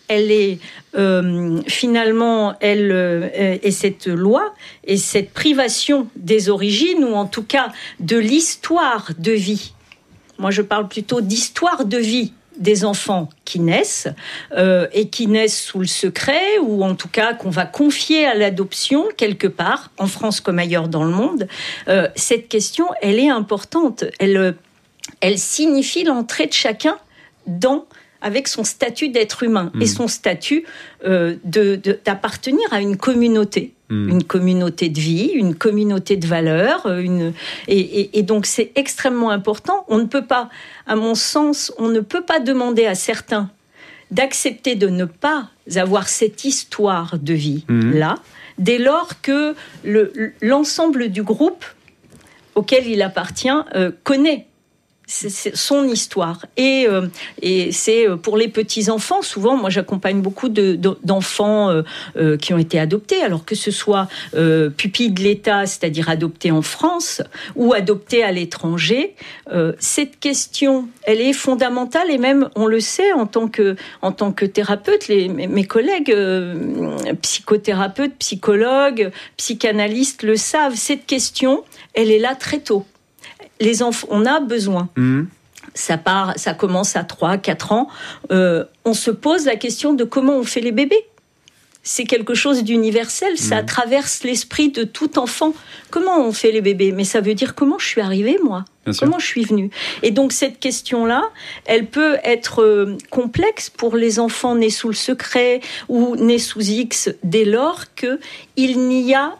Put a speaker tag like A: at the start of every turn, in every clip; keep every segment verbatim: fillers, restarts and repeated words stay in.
A: elle est euh, finalement, elle euh, et cette loi et cette privation des origines, ou en tout cas de l'histoire de vie. Moi, je parle plutôt d'histoire de vie des enfants qui naissent euh, et qui naissent sous le secret, ou en tout cas qu'on va confier à l'adoption quelque part, en France comme ailleurs dans le monde. Euh, cette question, elle est importante. Elle, elle signifie l'entrée de chacun dans avec son statut d'être humain mmh. et son statut euh, de, de, d'appartenir à une communauté, mmh. une communauté de vie, une communauté de valeurs. Une... Et, et, et donc, c'est extrêmement important. On ne peut pas, à mon sens, on ne peut pas demander à certains d'accepter de ne pas avoir cette histoire de vie-là, mmh. dès lors que le, l'ensemble du groupe auquel il appartient euh, connaît C'est, c'est son histoire. Et, euh, et c'est pour les petits-enfants, souvent, moi j'accompagne beaucoup de, de, d'enfants euh, euh, qui ont été adoptés, alors que ce soit euh, pupilles de l'État, c'est-à-dire adoptés en France, ou adoptés à l'étranger. Euh, cette question, elle est fondamentale, et même, on le sait, en tant que, en tant que thérapeute, les, mes collègues euh, psychothérapeutes, psychologues, psychanalystes le savent, cette question, elle est là très tôt. Les enfants, on a besoin. Mmh. Ça part, ça commence à trois, quatre ans. Euh, on se pose la question de comment on fait les bébés. C'est quelque chose d'universel. Mmh. Ça traverse l'esprit de tout enfant. Comment on fait les bébés ? Mais ça veut dire comment je suis arrivée, moi ? Bien comment sûr. Je suis venue ? Et donc, cette question-là, elle peut être euh, complexe pour les enfants nés sous le secret ou nés sous X, dès lors qu'il n'y a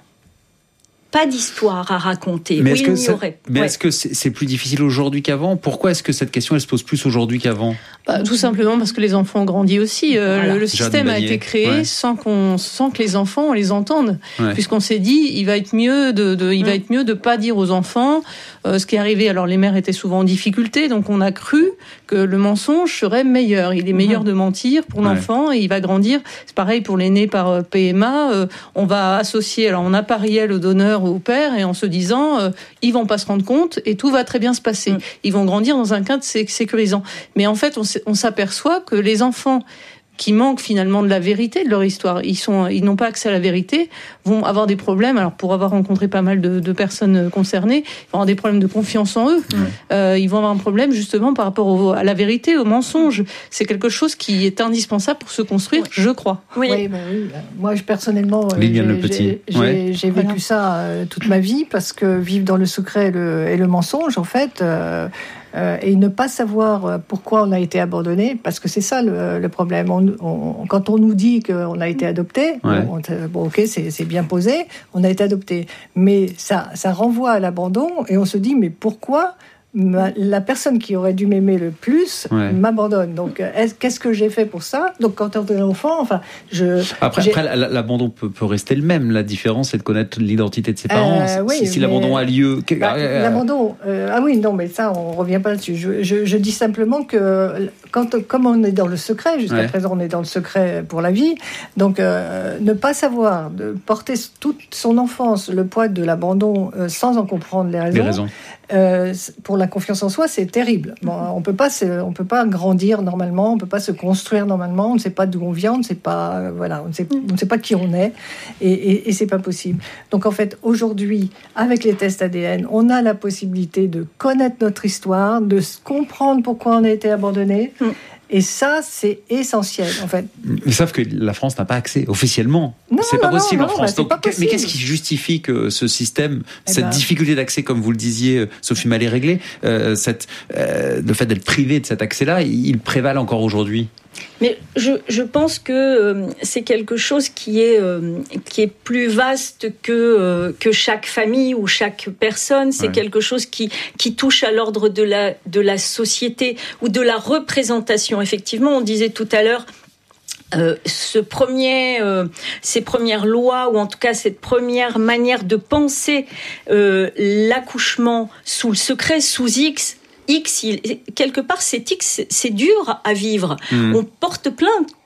A: pas d'histoire à raconter.
B: Mais, est-ce,
A: oui,
B: que
A: il y
B: ça,
A: aurait.
B: mais
A: ouais.
B: est-ce que c'est, c'est plus difficile aujourd'hui qu'avant ? Pourquoi est-ce que cette question elle se pose plus aujourd'hui qu'avant ?
C: Bah, tout simplement parce que les enfants ont grandi aussi. Euh, voilà. Le, le système a été créé ouais. sans qu'on, sans que les enfants on les entende, ouais. puisqu'on s'est dit il va être mieux de, de il mmh. va être mieux de pas dire aux enfants euh, ce qui est arrivé. Alors les mères étaient souvent en difficulté, donc on a cru que le mensonge serait meilleur. Il est meilleur mmh. de mentir pour ouais. l'enfant et il va grandir. C'est pareil pour les nés par P M A. Euh, on va associer, alors on appariait le donneur au père et en se disant euh, ils vont pas se rendre compte et tout va très bien se passer. Mmh. Ils vont grandir dans un cadre sécurisant. Mais en fait, on, on s'aperçoit que les enfants qui manquent finalement de la vérité de leur histoire, ils sont, ils n'ont pas accès à la vérité, vont avoir des problèmes. Alors pour avoir rencontré pas mal de, de personnes concernées, ils vont avoir des problèmes de confiance en eux. Mmh. Euh, ils vont avoir un problème justement par rapport au, à la vérité, au mensonge. C'est quelque chose qui est indispensable pour se construire, oui. je crois.
D: Oui, oui, bah oui. Moi, je, personnellement,
B: j'ai,
D: j'ai, j'ai,
B: ouais.
D: j'ai vécu voilà. ça euh, toute ma vie, parce que vivre dans le secret et le, et le mensonge, en fait. Euh, Euh, et ne pas savoir pourquoi on a été abandonné, parce que c'est ça le, le problème. On, on, quand on nous dit qu'on a été adopté, ouais. bon, on, bon, ok, c'est, c'est bien posé, on a été adopté, mais ça, ça renvoie à l'abandon, et on se dit mais pourquoi Ma, la personne qui aurait dû m'aimer le plus ouais. m'abandonne. Donc, qu'est-ce que j'ai fait pour ça ? Donc, quand on est enfant, enfin, je.
B: Après, après l'abandon peut, peut rester le même. La différence, c'est de connaître l'identité de ses parents. Euh, oui, si, si l'abandon a lieu.
D: Bah, l'abandon. Euh, ah oui, non, mais ça, on revient pas là-dessus. Je, je, je dis simplement que, quand, comme on est dans le secret, jusqu'à ouais. présent, on est dans le secret pour la vie. Donc, euh, ne pas savoir, de porter toute son enfance le poids de l'abandon euh, sans en comprendre les raisons.
B: Les raisons.
D: Euh, pour la confiance en soi, c'est terrible. Bon, on peut pas, on peut pas grandir normalement, on peut pas se construire normalement. On ne sait pas d'où on vient, on ne sait pas, euh, voilà, on ne sait, on ne sait pas qui on est, et, et, et c'est pas possible. Donc en fait, aujourd'hui, avec les tests A D N, on a la possibilité de connaître notre histoire, de comprendre pourquoi on a été abandonné. Mm. Et ça, c'est essentiel, en fait.
B: Mais sauf que la France n'a pas accès officiellement. Non, c'est pas non, possible non, en France. Bah, Donc, possible. Mais qu'est-ce qui justifie que ce système, eh cette ben... difficulté d'accès, comme vous le disiez, Sophie Mallet-Réglé, euh, cette, euh, le fait d'être privé de cet accès-là, il prévale encore aujourd'hui ?
A: Mais je, je pense que euh, c'est quelque chose qui est, euh, qui est plus vaste que, euh, que chaque famille ou chaque personne. C'est ouais. quelque chose qui, qui touche à l'ordre de la, de la société ou de la représentation. Effectivement, on disait tout à l'heure, Euh, ce premier, euh, ces premières lois, ou en tout cas cette première manière de penser euh, l'accouchement sous le secret, sous X, X, il, quelque part, c'est X, c'est dur à vivre. Mmh. On porte plainte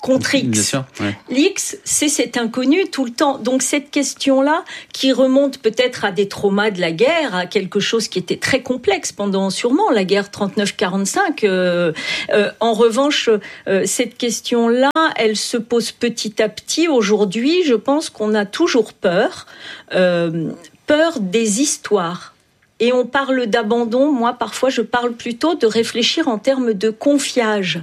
A: contre X.
B: Bien sûr, ouais.
A: L'X, c'est cet inconnu tout le temps. Donc cette question-là, qui remonte peut-être à des traumas de la guerre, à quelque chose qui était très complexe pendant sûrement la guerre trente-neuf quarante-cinq. Euh, euh, en revanche, euh, cette question-là, elle se pose petit à petit. Aujourd'hui, je pense qu'on a toujours peur, euh, peur des histoires. Et on parle d'abandon, moi parfois je parle plutôt de réfléchir en termes de confiage.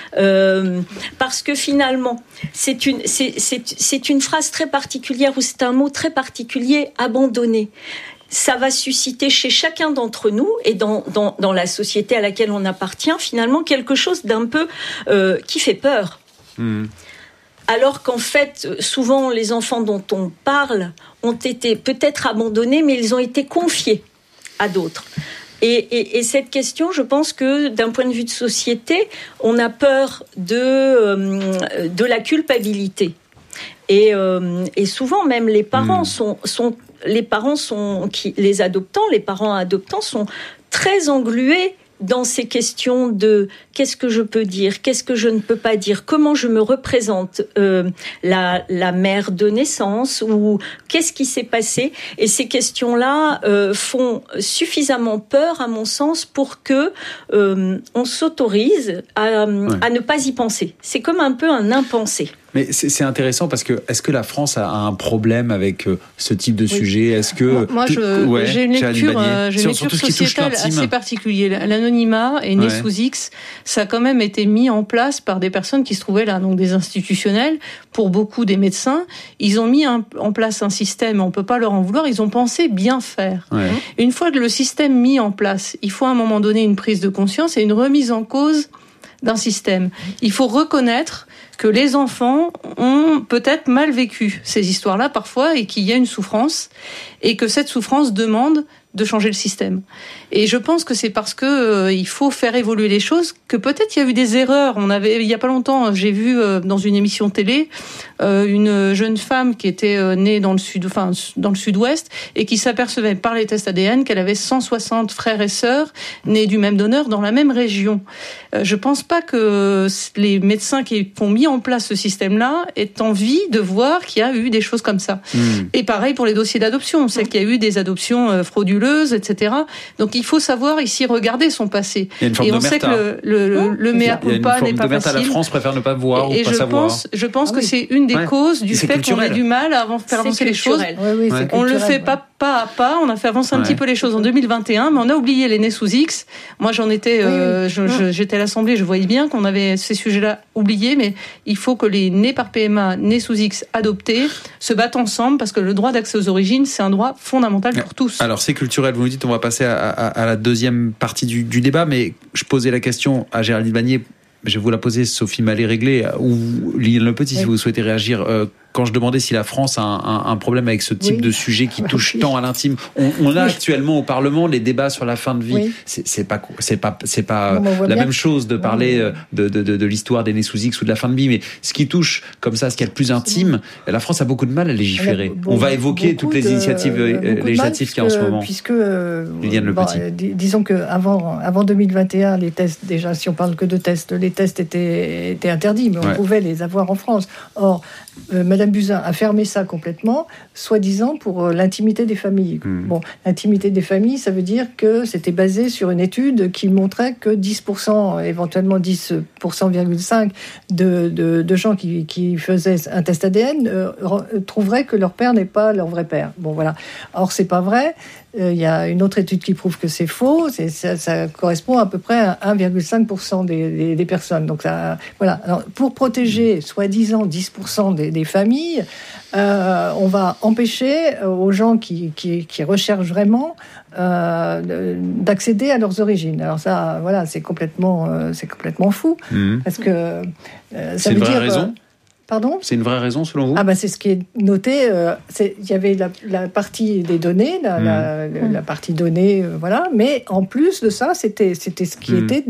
A: Euh, parce que finalement, c'est une, c'est, c'est, c'est une phrase très particulière, ou c'est un mot très particulier, abandonner. Ça va susciter chez chacun d'entre nous et dans, dans, dans la société à laquelle on appartient, finalement quelque chose d'un peu euh, qui fait peur. Mmh. Alors qu'en fait, souvent les enfants dont on parle ont été peut-être abandonnés, mais ils ont été confiés à d'autres. Et, et, et cette question, je pense que d'un point de vue de société, on a peur de, euh, de la culpabilité. Et, euh, et souvent, même les parents mmh. sont, sont, les parents sont, qui, les adoptants, les parents adoptants sont très englués dans ces questions de qu'est-ce que je peux dire, qu'est-ce que je ne peux pas dire, comment je me représente euh, la, la mère de naissance, ou qu'est-ce qui s'est passé. Et ces questions-là euh, font suffisamment peur, à mon sens, pour que euh, on s'autorise à, ouais. à ne pas y penser. C'est comme un peu un impensé.
B: Mais c'est, c'est intéressant parce que est-ce que la France a un problème avec euh, ce type de oui. sujet ? Est-ce que
C: moi, moi je, ouais, j'ai une lecture, euh, j'ai une lecture sociétale assez particulière. L'anonymat est né ouais. sous X. Ça a quand même été mis en place par des personnes qui se trouvaient là, donc des institutionnels. Pour beaucoup des médecins, ils ont mis un, en place un système. On peut pas leur en vouloir. Ils ont pensé bien faire. Ouais. Une fois que le système mis en place, il faut à un moment donné une prise de conscience et une remise en cause d'un système. Il faut reconnaître que les enfants ont peut-être mal vécu ces histoires-là parfois, et qu'il y a une souffrance, et que cette souffrance demande de changer le système. Et je pense que c'est parce que euh, il faut faire évoluer les choses que peut-être il y a eu des erreurs. On avait, il y a pas longtemps, j'ai vu euh, dans une émission télé euh, une jeune femme qui était euh, née dans le sud, enfin dans le sud-ouest, et qui s'apercevait par les tests A D N qu'elle avait cent soixante frères et sœurs nés du même donneur dans la même région. Euh, je pense pas que les médecins qui ont mis en place ce système-là aient envie de voir qu'il y a eu des choses comme ça. Mmh. Et pareil pour les dossiers d'adoption. On sait qu'il y a eu des adoptions euh, frauduleuses, et cetera. Donc il faut savoir ici regarder son passé.
B: Il y a une forme
C: et on
B: d'omerta.
C: sait que le, le, le mea culpa n'est pas facile.
B: La France préfère ne pas voir
C: et,
B: ou pas
C: et je
B: savoir.
C: Pense, je pense
B: ah
C: que
B: oui.
C: c'est une des
B: ouais.
C: causes du fait culturel. qu'on ait du mal à faire avancer les choses.
D: Oui, oui,
C: ouais. On le fait pas pas à pas. On a fait avancer un ouais. petit peu les choses en deux mille vingt et un, mais on a oublié les nés sous X. Moi, j'en étais, oui, euh, oui. Je, je, j'étais à l'Assemblée, je voyais bien qu'on avait ces sujets-là oubliés, mais il faut que les nés par P M A, nés sous X, adoptés, se battent ensemble, parce que le droit d'accès aux origines, c'est un droit fondamental pour tous.
B: Alors, c'est culturel. Vous nous dites, on va passer à, à, à la deuxième partie du, du débat, mais je posais la question à Géraldine Bannier. Je vais vous la poser, Sophie Mallet-Réglé, ou Liliane Le Petit, oui. si vous souhaitez réagir. Euh, quand je demandais si la France a un, un, un problème avec ce type oui. de sujet qui touche oui. tant à l'intime, on, on a oui. actuellement au Parlement les débats sur la fin de vie. Oui. C'est, c'est pas, c'est pas, c'est pas non, la bien. même chose de parler oui. de, de, de, de l'histoire des nés sous X ou de la fin de vie, mais ce qui touche comme ça, ce qui est le plus intime, la France a beaucoup de mal à légiférer. Bon, on va évoquer toutes les initiatives de, législatives qu'il y a en ce moment.
D: Puisque, euh,
B: Liliane Le Petit.
D: Bon, disons que avant, avant deux mille vingt et un, les tests, déjà, si on parle que de tests, les tests étaient, étaient interdits, mais on ouais. pouvait les avoir en France. Or, euh, Madame Buzyn a fermé ça complètement, soi-disant pour euh, l'intimité des familles. Mmh. Bon, l'intimité des familles, ça veut dire que c'était basé sur une étude qui montrait que dix pour cent, éventuellement dix pour cent virgule cinq de, de, de gens qui, qui faisaient un test A D N euh, trouveraient que leur père n'est pas leur vrai père. Bon, voilà. Or, c'est pas vrai. Il euh, y a une autre étude qui prouve que c'est faux. C'est, ça, ça correspond à peu près à un virgule cinq pour cent des, des, des personnes. Donc, ça, voilà. Alors, pour protéger, soi-disant, dix pour cent des, des familles, euh, on va empêcher aux gens qui, qui, qui recherchent vraiment euh, d'accéder à leurs origines. Alors ça, voilà, c'est complètement, euh, c'est complètement fou. Mmh. Parce que euh, ça
B: c'est
D: veut
B: une vraie
D: dire...
B: raison.
D: Pardon ?
B: C'est une vraie raison, selon vous ?
D: Ah ben c'est ce qui est noté. Euh, c'est, il y avait la, la partie des données, la, mmh. la, la, la partie données, euh, voilà. Mais en plus de ça, c'était, c'était ce qui mmh. était dit.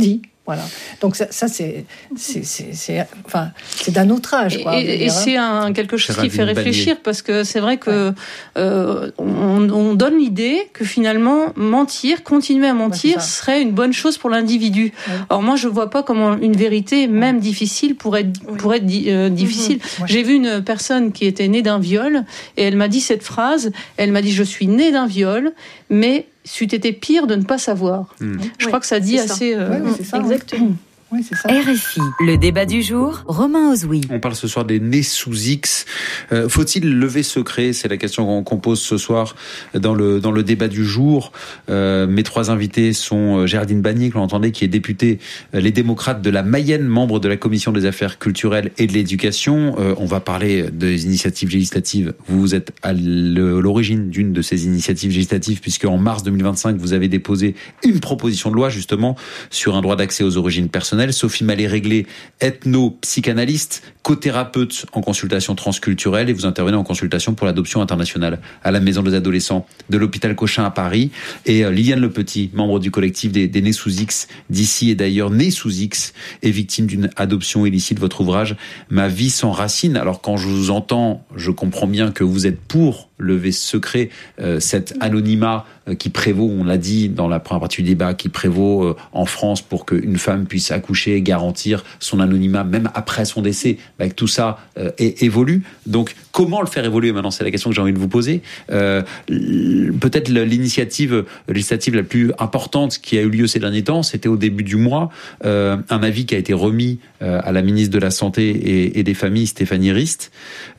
D: Voilà. Donc ça, ça c'est, c'est, c'est, c'est, enfin, c'est d'un autre âge. Quoi,
C: et et c'est un, quelque chose qui fait réfléchir, parce que c'est vrai que ouais. euh, on, on donne l'idée que finalement mentir, continuer à mentir, ouais, serait une bonne chose pour l'individu. Ouais. Alors moi, je vois pas comment une vérité, même ouais. difficile, pourrait être, oui. pourrait être euh, difficile. Mmh. Ouais. J'ai vu une personne qui était née d'un viol, et elle m'a dit cette phrase. Elle m'a dit: je suis née d'un viol, mais c'eût été pire de ne pas savoir. Mmh. Je oui, crois que ça dit assez...
D: Ça. Euh, oui, c'est ça, exactement. Oui, c'est ça.
E: R F I, le débat du jour, Romain Ozoui.
B: On parle ce soir des nés sous X. Euh, faut-il lever secret ? C'est la question qu'on, qu'on pose ce soir dans le, dans le débat du jour. Euh, mes trois invités sont Géraldine Bannier, que l'on entendait, qui est députée euh, Les Démocrates de la Mayenne, membre de la Commission des Affaires culturelles et de l'Éducation. Euh, on va parler des initiatives législatives. Vous êtes à l'origine d'une de ces initiatives législatives, puisque en mars deux mille vingt-cinq, vous avez déposé une proposition de loi, justement, sur un droit d'accès aux origines personnelles. Sophie Mallet-Réglé, ethno-psychanalyste, co-thérapeute en consultation transculturelle, et vous intervenez en consultation pour l'adoption internationale à la Maison des Adolescents de l'hôpital Cochin à Paris. Et Liliane Lepetit, membre du collectif des, des nés sous X d'ici et d'ailleurs, nés sous X et victime d'une adoption illicite. Votre ouvrage Ma vie sans racines. Alors quand je vous entends, je comprends bien que vous êtes pour lever secret, euh, cet anonymat euh, qui prévaut, on l'a dit dans la première partie du débat, qui prévaut euh, en France pour qu'une femme puisse accoucher et garantir son anonymat même après son décès. Bah, que tout ça euh, é- évolue. Donc comment le faire évoluer maintenant ? C'est la question que j'ai envie de vous poser. Euh, peut-être l'initiative législative la plus importante qui a eu lieu ces derniers temps, c'était au début du mois, euh, un avis qui a été remis euh, à la ministre de la Santé et, et des Familles, Stéphanie Rist,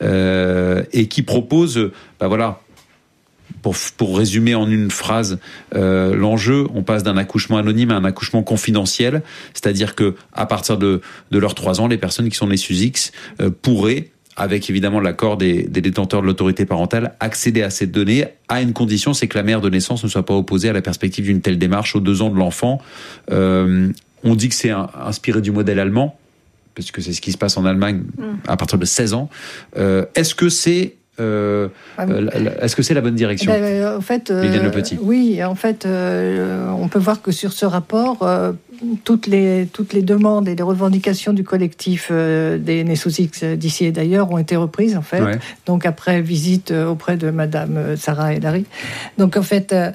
B: euh, et qui propose... Bah voilà, pour, pour résumer en une phrase euh, l'enjeu, on passe d'un accouchement anonyme à un accouchement confidentiel, c'est-à-dire que à partir de, de leurs trois ans, les personnes qui sont nées sous X euh, pourraient, avec évidemment l'accord des, des détenteurs de l'autorité parentale, accéder à ces données à une condition, c'est que la mère de naissance ne soit pas opposée à la perspective d'une telle démarche aux deux ans de l'enfant. Euh, on dit que c'est un, inspiré du modèle allemand, parce que c'est ce qui se passe en Allemagne à partir de seize ans. Euh, est-ce que c'est Euh, euh, est-ce que c'est la bonne direction ?
D: Eh ben, en fait, euh, oui, en fait, euh, on peut voir que sur ce rapport, euh, toutes les toutes les demandes et les revendications du collectif euh, des nés sous X d'ici et d'ailleurs ont été reprises en fait. Ouais. Donc après visite auprès de Madame Sarah El-Haïry. Donc en fait. Euh,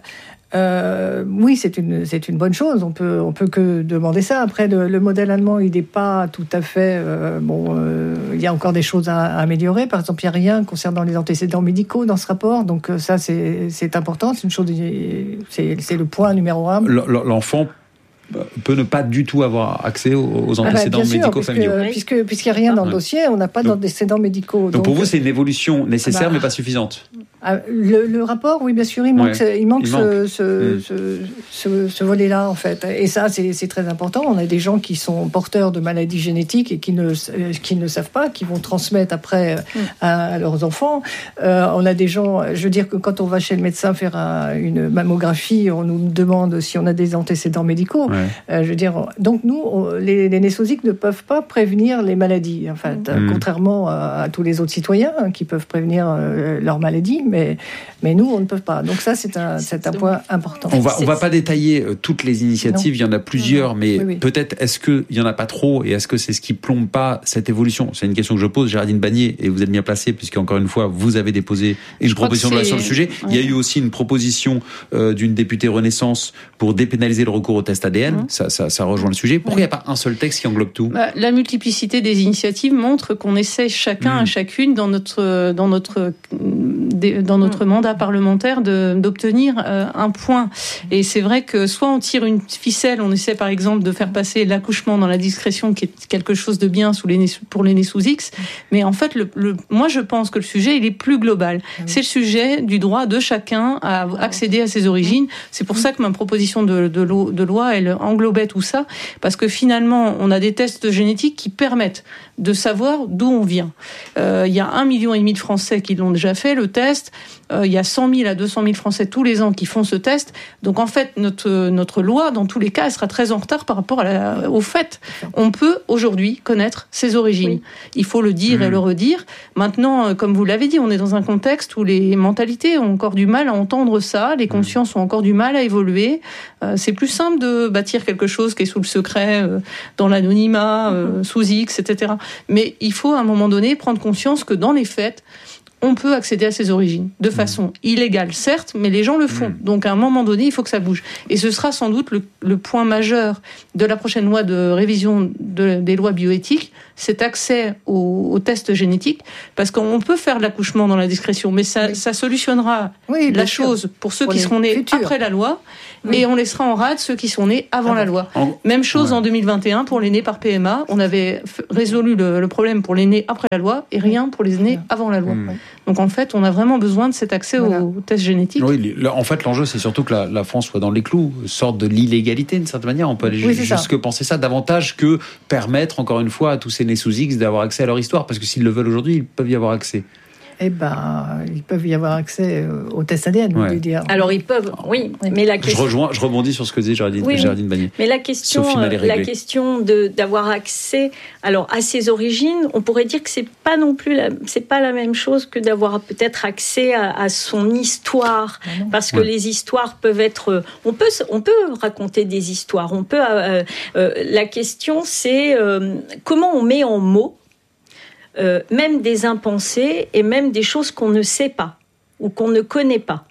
D: Euh, oui, c'est une c'est une bonne chose. On peut on peut que demander ça. Après, le, le modèle allemand, il n'est pas tout à fait euh, bon. Euh, il y a encore des choses à, à améliorer. Par exemple, il n'y a rien concernant les antécédents médicaux dans ce rapport. Donc ça, c'est c'est important. C'est une chose. C'est c'est le point numéro un.
B: L'enfant peut ne pas du tout avoir accès aux antécédents ah bah médicaux
D: sûr,
B: familiaux.
D: Puisque, puisque, puisqu'il n'y a rien dans le dossier, on n'a pas d'antécédents médicaux.
B: Donc, donc pour vous, c'est une évolution nécessaire, bah, mais pas suffisante.
D: Le, le rapport, oui, bien sûr, il manque, ouais, il manque, il ce, manque. Ce, mmh. ce, ce, ce volet-là, en fait. Et ça, c'est, c'est très important. On a des gens qui sont porteurs de maladies génétiques et qui ne, qui ne savent pas, qui vont transmettre après mmh. à, à leurs enfants. Euh, on a des gens, je veux dire que quand on va chez le médecin faire un, une mammographie, on nous demande si on a des antécédents médicaux. Ouais. Euh, je veux dire, donc nous, on, les, les nés sous X ne peuvent pas prévenir les maladies, en fait, mmh. contrairement à, à tous les autres citoyens hein, qui peuvent prévenir euh, leurs maladies. Mais, mais nous, on ne peut pas. Donc ça, c'est un, c'est un point important.
B: On va, on va pas détailler toutes les initiatives, non. Il y en a plusieurs, non, non. mais oui, oui. peut-être est-ce qu'il n'y en a pas trop et est-ce que c'est ce qui plombe pas cette évolution ? C'est une question que je pose, Géraldine Bannier, et vous êtes bien placée, puisqu'encore une fois, vous avez déposé une je proposition de loi sur le sujet. Ouais. Il y a eu aussi une proposition euh, d'une députée Renaissance pour dépénaliser le recours au test A D N. Mmh. Ça, ça, ça rejoint le sujet. Pourquoi il ouais. n'y a pas un seul texte qui englobe tout ?
C: bah, La multiplicité des initiatives montre qu'on essaie chacun mmh. à chacune dans notre, dans notre, dans notre mmh. mandat parlementaire de, d'obtenir euh, un point. Et c'est vrai que soit on tire une ficelle, on essaie par exemple de faire passer l'accouchement dans la discrétion, qui est quelque chose de bien sous les nés, pour les nés sous X, mais en fait, le, le, moi je pense que le sujet il est plus global. Mmh. C'est le sujet du droit de chacun à accéder à ses origines. C'est pour ça que ma proposition de, de, de loi, elle englobait tout ça, parce que finalement, on a des tests génétiques qui permettent de savoir d'où on vient. Euh, il y a un million et demi de Français qui l'ont déjà fait, le test. test. Euh, il y a cent mille à deux cent mille Français tous les ans qui font ce test. Donc en fait, notre notre loi, dans tous les cas, elle sera très en retard par rapport à la, au fait. On peut aujourd'hui connaître ses origines. Oui. Il faut le dire mmh. et le redire. Maintenant, comme vous l'avez dit, on est dans un contexte où les mentalités ont encore du mal à entendre ça, les consciences mmh. ont encore du mal à évoluer. Euh, c'est plus simple de bâtir quelque chose qui est sous le secret, euh, dans l'anonymat, euh, mmh. sous X, et cetera. Mais il faut à un moment donné prendre conscience que dans les faits, on peut accéder à ses origines de façon mmh. illégale, certes, mais les gens le font. Mmh. Donc, à un moment donné, il faut que ça bouge. Et ce sera sans doute le, le point majeur de la prochaine loi de révision de, des lois bioéthiques, cet accès aux, aux tests génétiques, parce qu'on peut faire de l'accouchement dans la discrétion, mais ça, oui. ça solutionnera oui, la chose sûr. pour ceux pour qui seront nés futurs. après la loi, oui. et on laissera en rade ceux qui sont nés avant ah, la loi. En... Même chose ouais. en deux mille vingt et un pour les nés par P M A. On avait f- résolu le, le problème pour les nés après la loi, et rien pour les nés avant la loi. Mmh. Donc en fait, on a vraiment besoin de cet accès voilà. aux tests génétiques.
B: Oui, en fait, l'enjeu, c'est surtout que la, la France soit dans les clous, sorte de l'illégalité d'une certaine manière. On peut aller oui, jusque penser ça davantage que permettre, encore une fois, à tous ces nés sous X d'avoir accès à leur histoire, parce que s'ils le veulent aujourd'hui, ils peuvent y avoir accès.
D: Eh ben, ils peuvent y avoir accès aux tests A D N, ouais. dire.
A: Alors ils peuvent, oui, mais la question.
B: Je rejoins, je rebondis sur ce que disait Géraldine, oui, Géraldine Bagné.
A: Mais la question, la question de d'avoir accès, alors à ses origines, on pourrait dire que c'est pas non plus, la, c'est pas la même chose que d'avoir peut-être accès à, à son histoire, ah parce que ouais. les histoires peuvent être, on peut, on peut raconter des histoires, on peut. Euh, euh, la question, c'est euh, comment on met en mots. Euh, même des impensés et même des choses qu'on ne sait pas ou qu'on ne connaît pas.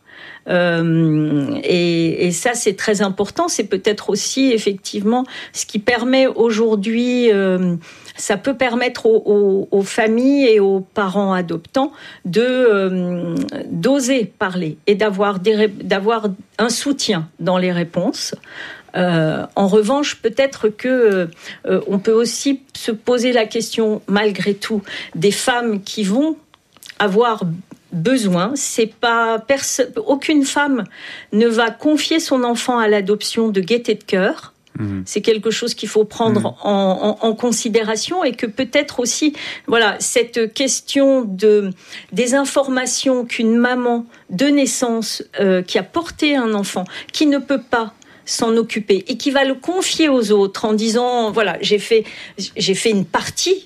A: Euh, et, et ça, c'est très important. C'est peut-être aussi, effectivement, ce qui permet aujourd'hui... Euh, ça peut permettre aux, aux, aux familles et aux parents adoptants de, euh, d'oser parler et d'avoir, des, d'avoir un soutien dans les réponses. Euh, en revanche, peut-être que euh, on peut aussi se poser la question, malgré tout, des femmes qui vont avoir besoin. C'est pas perso- aucune femme ne va confier son enfant à l'adoption de gaieté de cœur. Mmh. C'est quelque chose qu'il faut prendre mmh. en, en, en considération et que peut-être aussi, voilà, cette question de des informations qu'une maman de naissance euh, qui a porté un enfant, qui ne peut pas s'en occuper et qui va le confier aux autres en disant voilà, j'ai fait j'ai fait une partie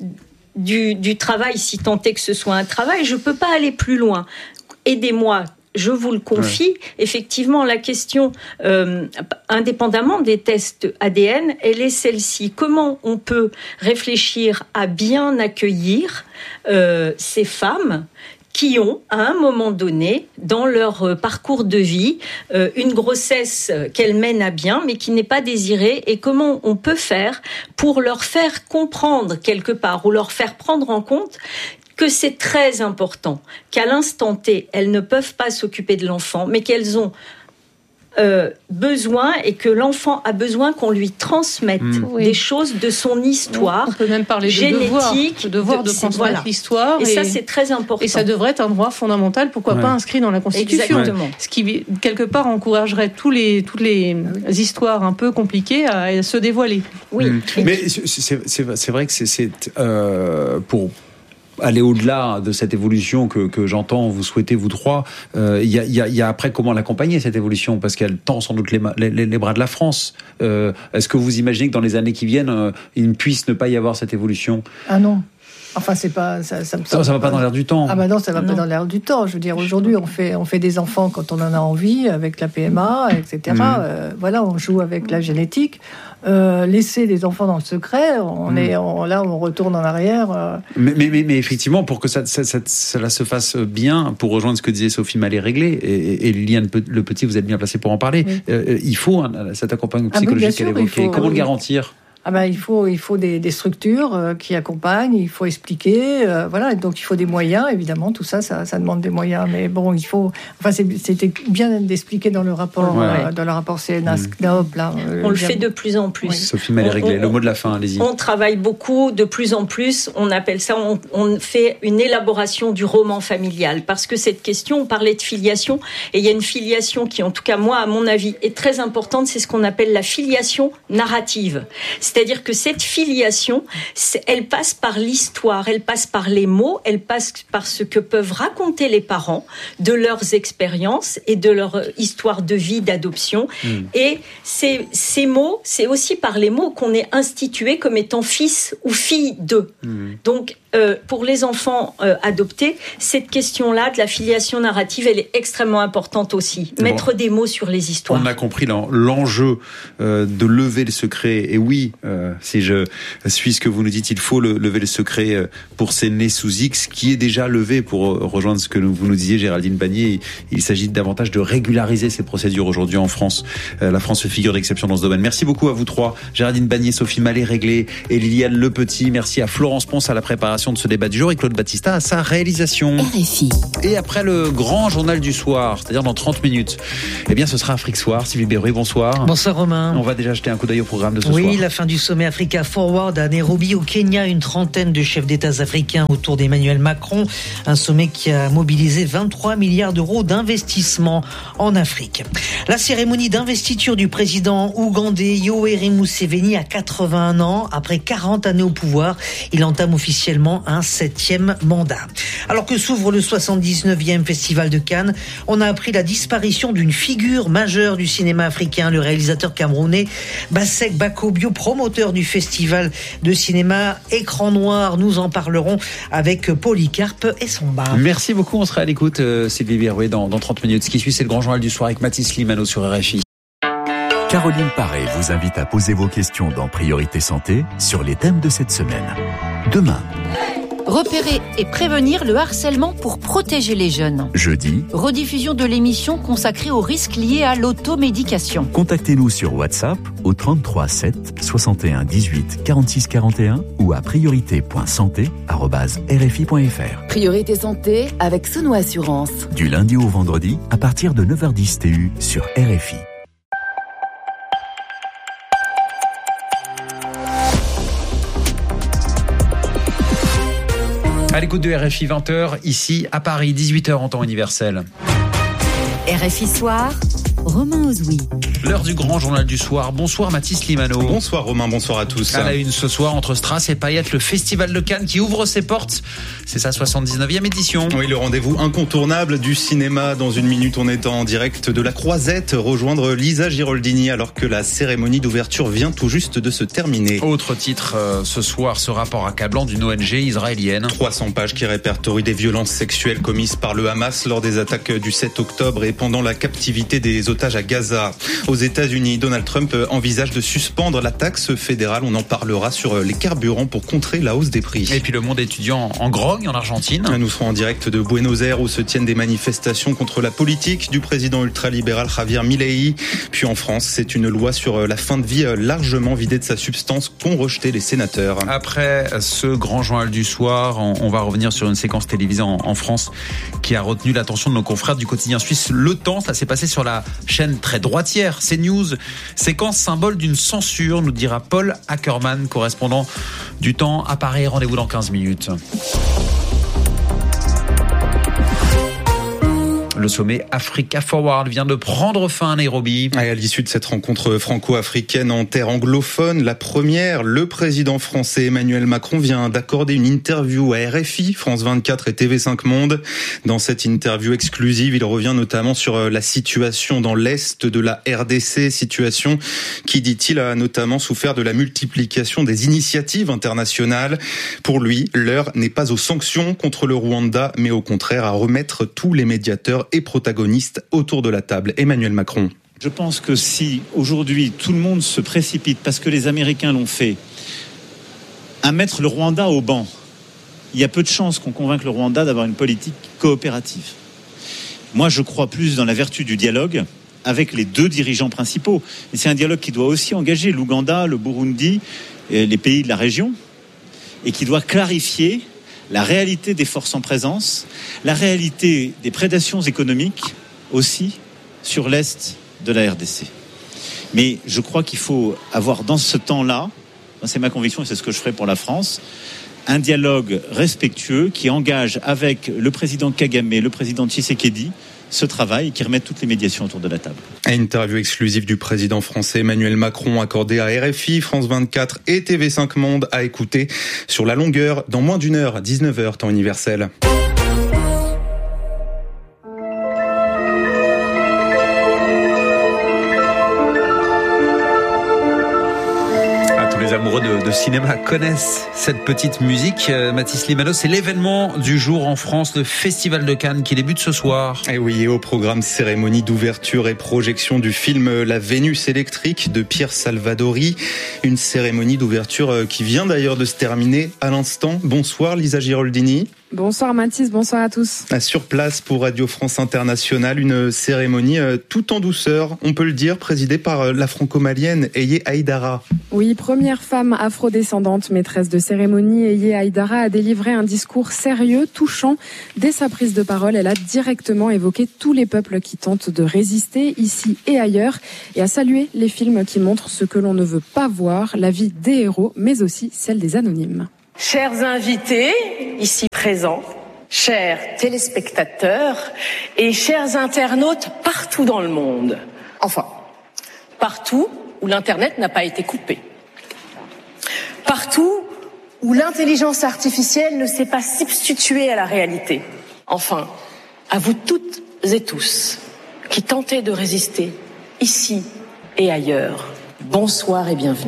A: du du travail, si tant est que ce soit un travail, je peux pas aller plus loin. Aidez-moi, je vous le confie. Ouais. Effectivement, la question, euh, indépendamment des tests A D N, elle est celle-ci. Comment on peut réfléchir à bien accueillir euh, ces femmes qui ont, à un moment donné, dans leur parcours de vie, euh, une grossesse qu'elles mènent à bien, mais qui n'est pas désirée, et comment on peut faire pour leur faire comprendre quelque part, ou leur faire prendre en compte que c'est très important, qu'à l'instant T, elles ne peuvent pas s'occuper de l'enfant, mais qu'elles ont Euh, besoin et que l'enfant a besoin qu'on lui transmette mmh. oui. des choses de son histoire.
C: On peut même parler
A: génétique,
C: de devoir, de, devoir de, de transmettre voilà. l'histoire.
A: Et, et ça, c'est très important.
C: Et ça devrait être un droit fondamental, pourquoi ouais. pas inscrit dans la Constitution.
A: Exactement.
C: Ce qui, quelque part, encouragerait tous les, toutes les histoires un peu compliquées à, à se dévoiler.
B: Oui. Mmh. Mais c'est, c'est, c'est vrai que c'est, c'est euh, pour... aller au-delà de cette évolution que, que j'entends vous souhaiter vous trois, il euh, y, a, y, a, y a après comment l'accompagner cette évolution, parce qu'elle tend sans doute les, les, les bras de la France. Euh, est-ce que vous imaginez que dans les années qui viennent, euh, il ne puisse ne pas y avoir cette évolution ?
D: Ah non. Enfin, c'est pas ça. Ça,
B: ça, ça va pas dans l'air du temps.
D: Ah bah non, ça va non. pas dans l'air du temps. Je veux dire, aujourd'hui, on fait on fait des enfants quand on en a envie, avec la P M A, et cetera. Mmh. Euh, voilà, on joue avec la génétique. Euh, laisser les enfants dans le secret, on mmh. est on, là, on retourne en arrière. Euh...
B: Mais, mais, mais, mais effectivement, pour que ça, ça, ça, cela se fasse bien, pour rejoindre ce que disait Sophie Mallet-Réglé, et, et Liliane Le Petit, vous êtes bien placée pour en parler. Oui. Euh, il faut un, cet accompagnement psychologique ah oui, qu'elle évoquait. Comment oui. le garantir ?
D: Ah ben, il faut, il faut des, des structures euh, qui accompagnent, il faut expliquer, euh, voilà, donc il faut des moyens, évidemment, tout ça, ça, ça demande des moyens, mais bon, il faut, enfin, c'est, c'était bien d'expliquer dans le rapport, ouais. euh, dans le rapport C N A S C N O P, là.
A: Euh, on le fait de plus en plus. Oui.
B: Sophie Mallet-Réglé, le mot de la fin, allez-y.
A: On travaille beaucoup, de plus en plus, on appelle ça, on, on fait une élaboration du roman familial, parce que cette question, on parlait de filiation, et il y a une filiation qui, en tout cas, moi, à mon avis, est très importante, c'est ce qu'on appelle la filiation narrative. C'est-à-dire que cette filiation, elle passe par l'histoire, elle passe par les mots, elle passe par ce que peuvent raconter les parents de leurs expériences et de leur histoire de vie, d'adoption. Mmh. Et ces, ces mots, c'est aussi par les mots qu'on est institué comme étant fils ou fille d'eux. Mmh. Donc, euh, pour les enfants euh, adoptés, cette question-là de la filiation narrative, elle est extrêmement importante aussi. Mettre bon, des mots sur les histoires.
B: On a compris l'enjeu euh, de lever le secret. Et oui, euh, si je suis ce que vous nous dites, il faut le, lever le secret pour ces nés sous X, qui est déjà levé, pour rejoindre ce que vous nous disiez, Géraldine Bannier. Il s'agit davantage de régulariser ces procédures aujourd'hui en France. Euh, la France fait figure d'exception dans ce domaine. Merci beaucoup à vous trois, Géraldine Bannier, Sophie Mallet-Réglé et Liliane Lepetit. Merci à Florence Ponce à la préparation de ce débat du jour et Claude Battista à sa réalisation.
E: R F I.
B: Et après le grand journal du soir, c'est-à-dire dans trente minutes, eh bien ce sera Afrique Soir. Sylvie Berruet, bonsoir.
F: Bonsoir Romain.
B: On va déjà jeter un coup d'œil au programme de ce
F: oui,
B: soir.
F: Oui, la fin du sommet Africa Forward à Nairobi au Kenya, une trentaine de chefs d'État africains autour d'Emmanuel Macron, un sommet qui a mobilisé vingt-trois milliards d'euros d'investissement en Afrique. La cérémonie d'investiture du président ougandais Yoweri Museveni à quatre-vingt-un ans, après quarante années au pouvoir, il entame officiellement un septième mandat. Alors que s'ouvre le soixante-dix-neuvième Festival de Cannes, on a appris la disparition d'une figure majeure du cinéma africain, le réalisateur camerounais Bassek Bakobio, promoteur du festival de cinéma Écran Noir. Nous en parlerons avec Polycarpe et son bar.
B: Merci beaucoup, on sera à l'écoute, euh, Sylvie Berruet, dans, dans trente minutes. Ce qui suit, c'est le grand journal du soir avec Mathis Limano sur R F I.
G: Caroline Paré vous invite à poser vos questions dans Priorité Santé sur les thèmes de cette semaine. Demain.
H: Repérer et prévenir le harcèlement pour protéger les jeunes.
G: Jeudi.
H: Rediffusion de l'émission consacrée aux risques liés à l'automédication.
G: Contactez-nous sur WhatsApp au trente-trois sept soixante et un dix-huit quarante-six quarante et un ou à priorité point santé arobase r f i point f r.
I: Priorité Santé avec Sono Assurance.
G: Du lundi au vendredi à partir de neuf heures dix T U sur R F I.
B: À l'écoute de R F I, vingt heures, ici à Paris, dix-huit heures en temps universel.
E: R F I Soir, Romain Ozoui.
B: L'heure du grand journal du soir. Bonsoir Mathis Limano.
J: Bonsoir Romain, bonsoir à tous.
B: À la une ce soir, entre Strass et Payette, le Festival de Cannes qui ouvre ses portes. C'est sa soixante-dix-neuvième édition.
J: Oui, le rendez-vous incontournable du cinéma. Dans une minute, on est en direct de la Croisette, rejoindre Lisa Giraldini alors que la cérémonie d'ouverture vient tout juste de se terminer.
B: Autre titre euh, ce soir, ce rapport accablant d'une O N G israélienne.
J: trois cents pages qui répertorient des violences sexuelles commises par le Hamas lors des attaques du sept octobre et pendant la captivité des otages à Gaza. Aux États-Unis, Donald Trump envisage de suspendre la taxe fédérale. On en parlera sur les carburants pour contrer la hausse des prix.
B: Et puis le monde étudiant en grogne en Argentine.
J: Nous serons en direct de Buenos Aires où se tiennent des manifestations contre la politique du président ultralibéral Javier Milei. Puis en France, c'est une loi sur la fin de vie largement vidée de sa substance qu'ont rejeté les sénateurs.
B: Après ce grand journal du soir, on va revenir sur une séquence télévisée en France qui a retenu l'attention de nos confrères du quotidien suisse Le Temps. Ça s'est passé sur la chaîne très droitière CNews. Séquence symbole d'une censure, nous dira Paul Ackerman, correspondant du Temps à Paris. Rendez-vous dans quinze minutes. Le sommet Africa Forward vient de prendre fin à Nairobi.
J: Et à l'issue de cette rencontre franco-africaine en terre anglophone, la première, le président français Emmanuel Macron vient d'accorder une interview à R F I, France vingt-quatre et T V cinq Monde. Dans cette interview exclusive, il revient notamment sur la situation dans l'Est de la R D C, situation qui, dit-il, a notamment souffert de la multiplication des initiatives internationales. Pour lui, l'heure n'est pas aux sanctions contre le Rwanda, mais au contraire à remettre tous les médiateurs et protagonistes autour de la table. Emmanuel Macron.
K: Je pense que si aujourd'hui tout le monde se précipite parce que les Américains l'ont fait à mettre le Rwanda au banc, il y a peu de chances qu'on convainque le Rwanda d'avoir une politique coopérative. Moi, je crois plus dans la vertu du dialogue avec les deux dirigeants principaux. Et c'est un dialogue qui doit aussi engager l'Ouganda, le Burundi, et les pays de la région, et qui doit clarifier la réalité des forces en présence, la réalité des prédations économiques aussi sur l'Est de la R D C. Mais je crois qu'il faut avoir dans ce temps-là, c'est ma conviction et c'est ce que je ferai pour la France, un dialogue respectueux qui engage avec le président Kagame, le président Tshisekedi, ce travail et qui remette toutes les médiations autour de la table.
J: Interview exclusive du président français Emmanuel Macron accordée à R F I, France vingt-quatre et T V cinq Monde à écouter sur la longueur dans moins d'une heure, dix-neuf heures temps universel.
B: Les amoureux de, de cinéma connaissent cette petite musique. Euh, Mathis Limanos, c'est l'événement du jour en France, le Festival de Cannes qui débute ce soir.
J: Et oui, et au programme cérémonie d'ouverture et projection du film La Vénus électrique de Pierre Salvadori. Une cérémonie d'ouverture qui vient d'ailleurs de se terminer à l'instant. Bonsoir Lisa Giraldini.
L: Bonsoir Mathis, bonsoir à tous.
J: Sur place pour Radio France Internationale, une cérémonie tout en douceur, on peut le dire, présidée par la franco-malienne Eye Aïdara.
L: Oui, première femme afrodescendante maîtresse de cérémonie, Eye Aïdara a délivré un discours sérieux, touchant. Dès sa prise de parole, elle a directement évoqué tous les peuples qui tentent de résister, ici et ailleurs, et a salué les films qui montrent ce que l'on ne veut pas voir, la vie des héros, mais aussi celle des anonymes.
M: Chers invités, ici présents, chers téléspectateurs et chers internautes partout dans le monde. Enfin, partout où l'Internet n'a pas été coupé. Partout où l'intelligence artificielle ne s'est pas substituée à la réalité. Enfin, à vous toutes et tous qui tentez de résister ici et ailleurs, bonsoir et bienvenue.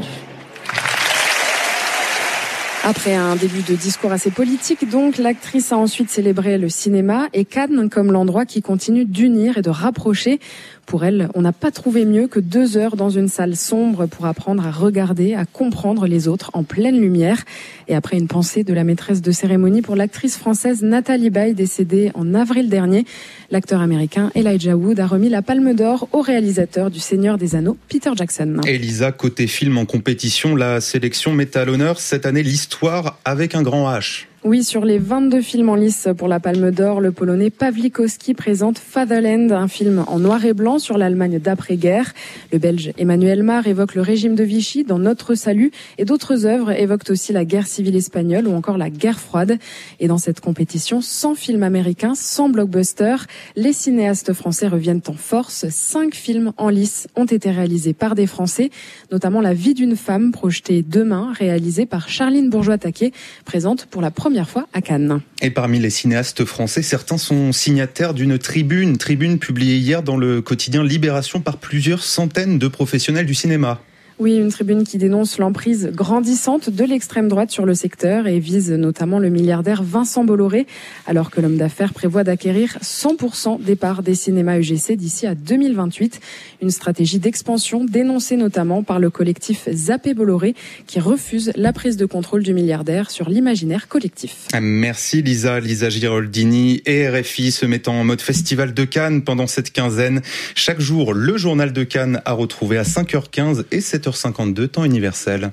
L: Après un début de discours assez politique, donc, l'actrice a ensuite célébré le cinéma et Cannes comme l'endroit qui continue d'unir et de rapprocher. Pour elle, on n'a pas trouvé mieux que deux heures dans une salle sombre pour apprendre à regarder, à comprendre les autres en pleine lumière. Et après une pensée de la maîtresse de cérémonie pour l'actrice française Nathalie Baye, décédée en avril dernier, l'acteur américain Elijah Wood a remis la Palme d'Or au réalisateur du Seigneur des Anneaux, Peter Jackson.
J: Elisa, côté film en compétition, la sélection met à l'honneur cette année l'histoire avec un grand H.
L: Oui, sur les vingt-deux films en lice pour la Palme d'Or, le Polonais Pawlikowski présente Fatherland, un film en noir et blanc sur l'Allemagne d'après-guerre. Le Belge Emmanuel Mar évoque le régime de Vichy dans Notre Salut et d'autres œuvres évoquent aussi la guerre civile espagnole ou encore la guerre froide. Et dans cette compétition, cent films américains, cent blockbusters, les cinéastes français reviennent en force. Cinq films en lice ont été réalisés par des Français, notamment La vie d'une femme, projetée demain, réalisée par Charline Bourgeois-Taquet, présente pour la première fois à Cannes.
J: Et parmi les cinéastes français, certains sont signataires d'une tribune, tribune publiée hier dans le quotidien Libération par plusieurs centaines de professionnels du cinéma.
L: Oui, une tribune qui dénonce l'emprise grandissante de l'extrême droite sur le secteur et vise notamment le milliardaire Vincent Bolloré, alors que l'homme d'affaires prévoit d'acquérir cent pour cent des parts des cinémas U G C d'ici à deux mille vingt-huit. Une stratégie d'expansion dénoncée notamment par le collectif Zappé Bolloré qui refuse la prise de contrôle du milliardaire sur l'imaginaire collectif.
J: Merci Lisa, Lisa Giraldini et R F I se mettant en mode Festival de Cannes pendant cette quinzaine. Chaque jour, le journal de Cannes à retrouver à cinq heures quinze et sept heures cinquante-deux temps universel.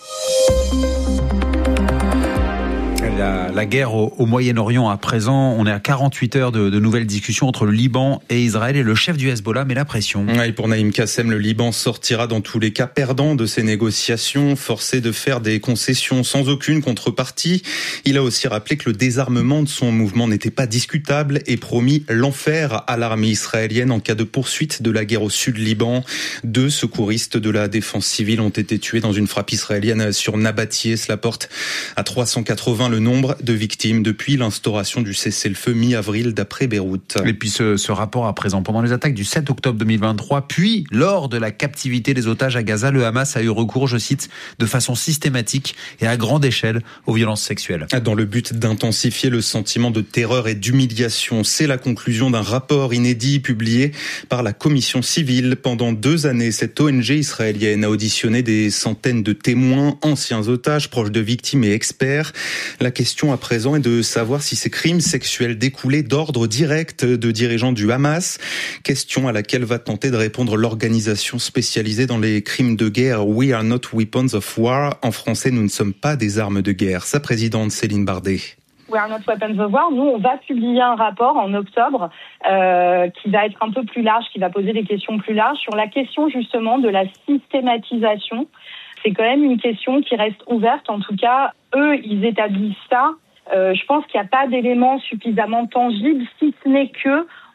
B: La, la guerre au, au Moyen-Orient à présent, on est à quarante-huit heures de, de nouvelles discussions entre le Liban et Israël et le chef du Hezbollah met la pression.
J: Ouais, pour Naïm Kassem, le Liban sortira dans tous les cas perdant de ces négociations, forcé de faire des concessions sans aucune contrepartie. Il a aussi rappelé que le désarmement de son mouvement n'était pas discutable et promis l'enfer à l'armée israélienne en cas de poursuite de la guerre au sud Liban. Deux secouristes de la défense civile ont été tués dans une frappe israélienne sur Nabatieh. Cela porte à trois cent quatre-vingts le nombre de victimes depuis l'instauration du cessez-le-feu mi-avril d'après Beyrouth.
B: Et puis ce, ce rapport à présent, pendant les attaques du sept octobre deux mille vingt-trois, puis lors de la captivité des otages à Gaza, le Hamas a eu recours, je cite, de façon systématique et à grande échelle aux violences sexuelles.
J: Dans le but d'intensifier le sentiment de terreur et d'humiliation, c'est la conclusion d'un rapport inédit publié par la commission civile. Pendant deux années, cette O N G israélienne a auditionné des centaines de témoins, anciens otages, proches de victimes et experts. La question à présent est de savoir si ces crimes sexuels découlaient d'ordre direct de dirigeants du Hamas. Question à laquelle va tenter de répondre l'organisation spécialisée dans les crimes de guerre We are not weapons of war. En français, nous ne sommes pas des armes de guerre. Sa présidente Céline Bardet.
N: We are not weapons of war. Nous, on va publier un rapport en octobre euh, qui va être un peu plus large, qui va poser des questions plus larges sur la question justement de la systématisation. C'est quand même une question qui reste ouverte. En tout cas, eux, ils établissent ça. Euh, je pense qu'il n'y a pas d'éléments suffisamment tangibles, si ce n'est que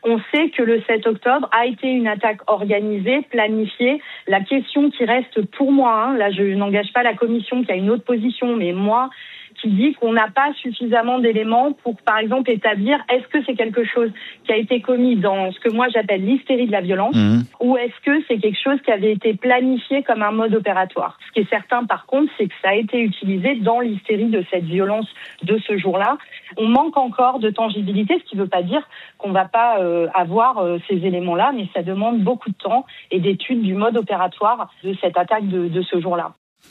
N: On sait que le sept octobre a été une attaque organisée, planifiée. La question qui reste pour moi, hein, là je n'engage pas la commission qui a une autre position, mais moi, qui dit qu'on n'a pas suffisamment d'éléments pour, par exemple, établir est-ce que c'est quelque chose qui a été commis dans ce que moi j'appelle l'hystérie de la violence, mmh. ou est-ce que c'est quelque chose qui avait été planifié comme un mode opératoire. Ce qui est certain, par contre, c'est que ça a été utilisé dans l'hystérie de cette violence de ce jour-là. On manque encore de tangibilité, ce qui ne veut pas dire qu'on ne va pas euh, avoir euh, ces éléments-là, mais ça demande beaucoup de temps et d'études du mode opératoire de cette attaque de, de ce jour-là.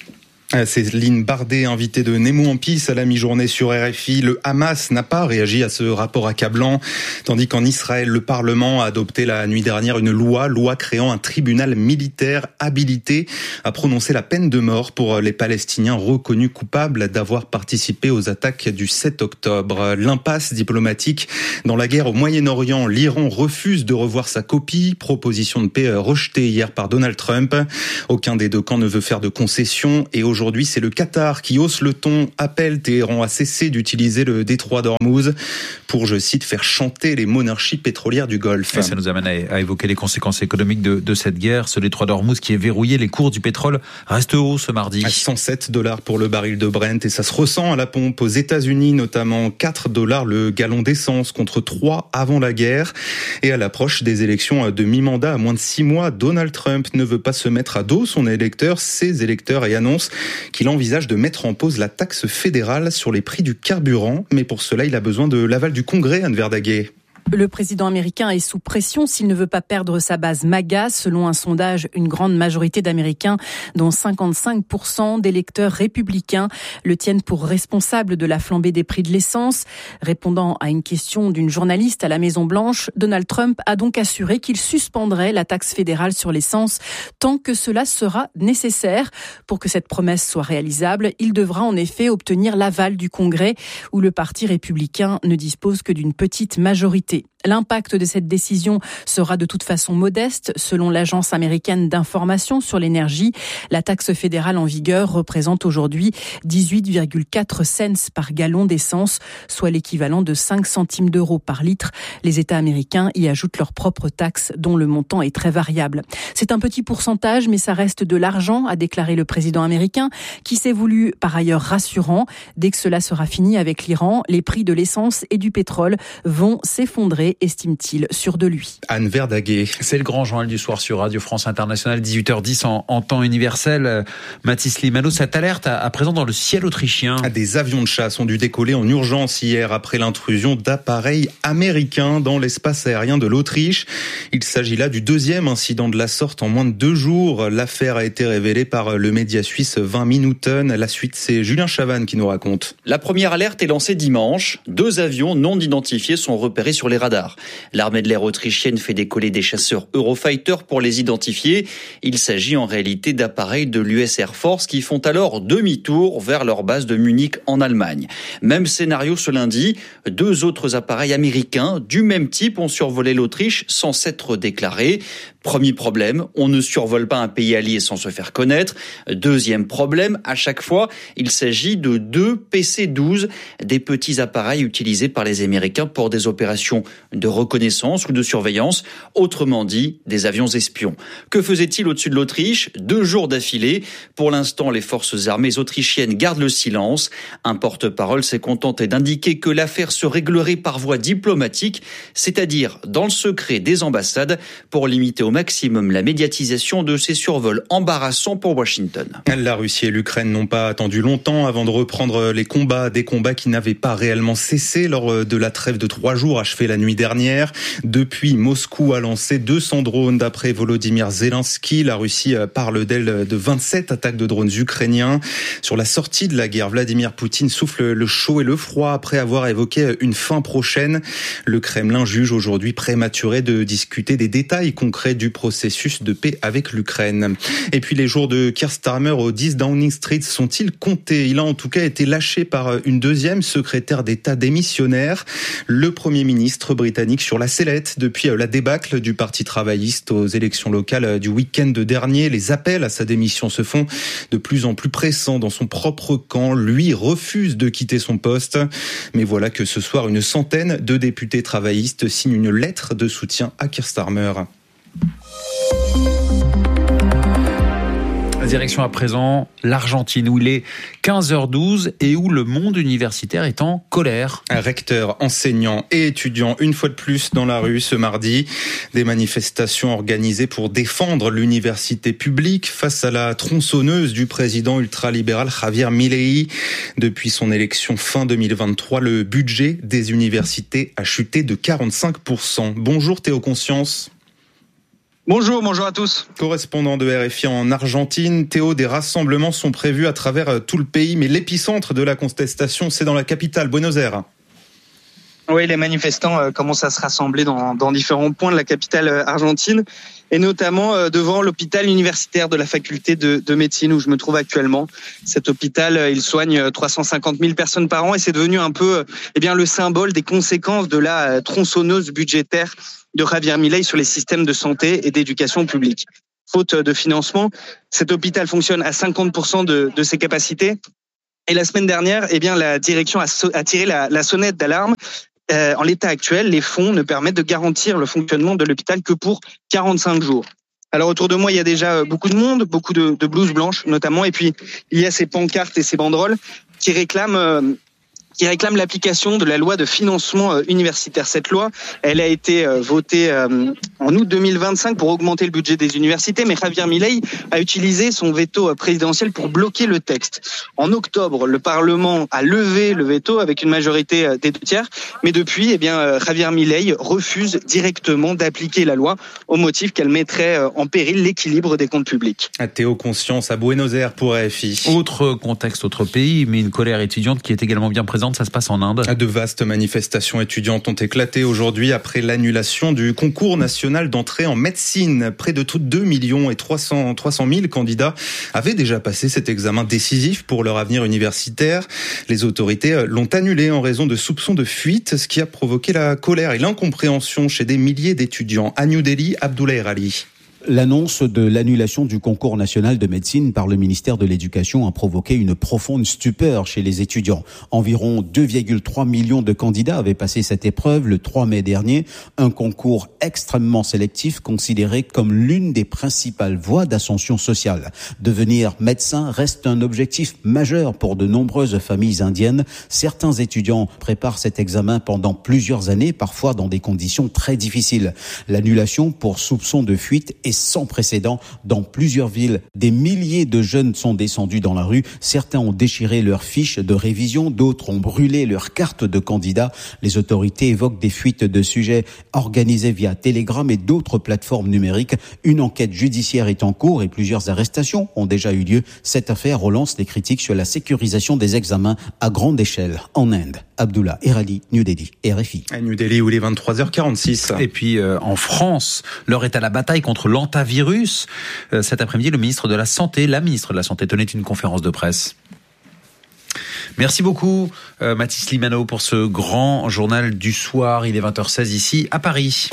J: Céline Bardet, invitée de Nemo en Pisse à la mi-journée sur R F I. Le Hamas n'a pas réagi à ce rapport accablant, tandis qu'en Israël, le Parlement a adopté la nuit dernière une loi, loi créant un tribunal militaire habilité à prononcer la peine de mort pour les Palestiniens reconnus coupables d'avoir participé aux attaques du sept octobre. L'impasse diplomatique dans la guerre au Moyen-Orient. L'Iran refuse de revoir sa copie. Proposition de paix rejetée hier par Donald Trump. Aucun des deux camps ne veut faire de concessions et aujourd'hui, Aujourd'hui, c'est le Qatar qui hausse le ton, appelle Téhéran à cesser d'utiliser le détroit d'Ormuz pour, je cite, faire chanter les monarchies pétrolières du Golfe.
B: Et ça nous amène à évoquer les conséquences économiques de, de cette guerre. Ce détroit d'Ormuz qui est verrouillé, les cours du pétrole restent hauts ce mardi.
J: À cent sept dollars pour le baril de Brent et ça se ressent à la pompe aux États-Unis, notamment quatre dollars le gallon d'essence contre trois avant la guerre. Et à l'approche des élections de mi-mandat à moins de six mois, Donald Trump ne veut pas se mettre à dos son électeur, ses électeurs, et annonce qu'il envisage de mettre en pause la taxe fédérale sur les prix du carburant. Mais pour cela, il a besoin de l'aval du Congrès, Anne Verdaguet.
O: Le président américain est sous pression s'il ne veut pas perdre sa base MAGA. Selon un sondage, une grande majorité d'Américains, dont cinquante-cinq pour cent d'électeurs républicains, le tiennent pour responsable de la flambée des prix de l'essence. Répondant à une question d'une journaliste à la Maison-Blanche, Donald Trump a donc assuré qu'il suspendrait la taxe fédérale sur l'essence tant que cela sera nécessaire. Pour que cette promesse soit réalisable, il devra en effet obtenir l'aval du Congrès, où le Parti républicain ne dispose que d'une petite majorité. L'impact de cette décision sera de toute façon modeste. Selon l'agence américaine d'information sur l'énergie, la taxe fédérale en vigueur représente aujourd'hui dix-huit virgule quatre cents par gallon d'essence, soit l'équivalent de cinq centimes d'euros par litre. Les États américains y ajoutent leurs propres taxes, dont le montant est très variable. C'est un petit pourcentage, mais ça reste de l'argent, a déclaré le président américain, qui s'est voulu par ailleurs rassurant. Dès que cela sera fini avec l'Iran, les prix de l'essence et du pétrole vont s'effondrer, estime-t-il, sûr de lui.
J: Anne Verdaguet.
B: C'est le grand journal du soir sur Radio France Internationale, dix-huit heures dix en, en temps universel. Mathis Limano, cette alerte à, à présent dans le ciel autrichien.
J: Des avions de chasse ont dû décoller en urgence hier après l'intrusion d'appareils américains dans l'espace aérien de l'Autriche. Il s'agit là du deuxième incident de la sorte en moins de deux jours. L'affaire a été révélée par le média suisse vingt Minuten. La suite, c'est Julien Chavannes qui nous raconte.
P: La première alerte est lancée dimanche. Deux avions non identifiés sont repérés sur les radars. L'armée de l'air autrichienne fait décoller des chasseurs Eurofighter pour les identifier. Il s'agit en réalité d'appareils de l'U S Air Force qui font alors demi-tour vers leur base de Munich en Allemagne. Même scénario ce lundi, deux autres appareils américains du même type ont survolé l'Autriche sans s'être déclarés. Premier problème, on ne survole pas un pays allié sans se faire connaître. Deuxième problème, à chaque fois, il s'agit de deux P C douze, des petits appareils utilisés par les Américains pour des opérations de reconnaissance ou de surveillance, autrement dit, des avions espions. Que faisait-il au-dessus de l'Autriche? Deux jours d'affilée. Pour l'instant, les forces armées autrichiennes gardent le silence. Un porte-parole s'est contenté d'indiquer que l'affaire se réglerait par voie diplomatique, c'est-à-dire dans le secret des ambassades, pour limiter au maximum la médiatisation de ces survols embarrassants pour Washington.
J: La Russie et l'Ukraine n'ont pas attendu longtemps avant de reprendre les combats, des combats qui n'avaient pas réellement cessé lors de la trêve de trois jours achevée la nuit dernière. Depuis, Moscou a lancé deux cents drones d'après Volodymyr Zelensky. La Russie parle d'elle de vingt-sept attaques de drones ukrainiens. Sur la sortie de la guerre, Vladimir Poutine souffle le chaud et le froid après avoir évoqué une fin prochaine. Le Kremlin juge aujourd'hui prématuré de discuter des détails concrets du processus de paix avec l'Ukraine. Et puis les jours de Keir Starmer au dix Downing Street sont-ils comptés? Il a en tout cas été lâché par une deuxième secrétaire d'État démissionnaire. Le Premier ministre britannique britannique sur la sellette depuis la débâcle du Parti travailliste aux élections locales du week-end dernier. Les appels à sa démission se font de plus en plus pressants dans son propre camp. Lui refuse de quitter son poste. Mais voilà que ce soir, une centaine de députés travaillistes signent une lettre de soutien à Keir Starmer.
B: Direction à présent l'Argentine, où il est quinze heures douze et où le monde universitaire est en colère.
J: Recteurs, enseignants et étudiants, une fois de plus dans la rue ce mardi. Des manifestations organisées pour défendre l'université publique face à la tronçonneuse du président ultralibéral Javier Milei. Depuis son élection fin deux mille vingt-trois, le budget des universités a chuté de quarante-cinq pour cent. Bonjour Théo Conscience.
Q: Bonjour, bonjour à tous.
J: Correspondant de R F I en Argentine, Théo, des rassemblements sont prévus à travers tout le pays, mais l'épicentre de la contestation, c'est dans la capitale, Buenos Aires.
Q: Oui, les manifestants commencent à se rassembler dans, dans différents points de la capitale argentine, et notamment devant l'hôpital universitaire de la faculté de, de médecine où je me trouve actuellement. Cet hôpital, il soigne trois cent cinquante mille personnes par an et c'est devenu un peu eh bien, le symbole des conséquences de la tronçonneuse budgétaire de Javier Milei sur les systèmes de santé et d'éducation publique. Faute de financement, cet hôpital fonctionne à cinquante pour cent de, de ses capacités. Et la semaine dernière, eh bien, la direction a, so- a tiré la, la sonnette d'alarme. Euh, en l'état actuel, les fonds ne permettent de garantir le fonctionnement de l'hôpital que pour quarante-cinq jours. Alors autour de moi, il y a déjà beaucoup de monde, beaucoup de, de blouses blanches notamment, et puis il y a ces pancartes et ces banderoles qui réclament... Euh, qui réclame l'application de la loi de financement universitaire. Cette loi, elle a été votée en août deux mille vingt-cinq pour augmenter le budget des universités, mais Javier Milei a utilisé son veto présidentiel pour bloquer le texte. En octobre, le Parlement a levé le veto avec une majorité des deux tiers, mais depuis, eh bien, Javier Milei refuse directement d'appliquer la loi au motif qu'elle mettrait en péril l'équilibre des comptes publics.
J: À Théo Conscience, à Buenos Aires pour R F I.
B: Autre contexte, autre pays, mais une colère étudiante qui est également bien présente. Ça se passe en Inde.
J: De vastes manifestations étudiantes ont éclaté aujourd'hui après l'annulation du concours national d'entrée en médecine. Près de deux millions et trois cents mille candidats avaient déjà passé cet examen décisif pour leur avenir universitaire. Les autorités l'ont annulé en raison de soupçons de fuite, ce qui a provoqué la colère et l'incompréhension chez des milliers d'étudiants. À New Delhi, Abdoulaye Rali.
R: L'annonce de l'annulation du concours national de médecine par le ministère de l'Éducation a provoqué une profonde stupeur chez les étudiants. Environ deux virgule trois millions de candidats avaient passé cette épreuve le trois mai dernier, un concours extrêmement sélectif considéré comme l'une des principales voies d'ascension sociale. Devenir médecin reste un objectif majeur pour de nombreuses familles indiennes. Certains étudiants préparent cet examen pendant plusieurs années, parfois dans des conditions très difficiles. L'annulation pour soupçon de fuite est sans précédent dans plusieurs villes. Des milliers de jeunes sont descendus dans la rue. Certains ont déchiré leurs fiches de révision, d'autres ont brûlé leurs cartes de candidats. Les autorités évoquent des fuites de sujets organisées via Telegram et d'autres plateformes numériques. Une enquête judiciaire est en cours et plusieurs arrestations ont déjà eu lieu. Cette affaire relance les critiques sur la sécurisation des examens à grande échelle en Inde. Abdullah Erali, New Delhi, R F I.
J: À New Delhi où il est vingt-trois heures quarante-six.
B: Et puis euh, en France, l'heure est à la bataille contre l'antavirus. Euh, cet après-midi, le ministre de la Santé, la ministre de la Santé tenait une conférence de presse. Merci beaucoup euh, Mathis Limano pour ce grand journal du soir. Il est vingt heures seize ici à Paris.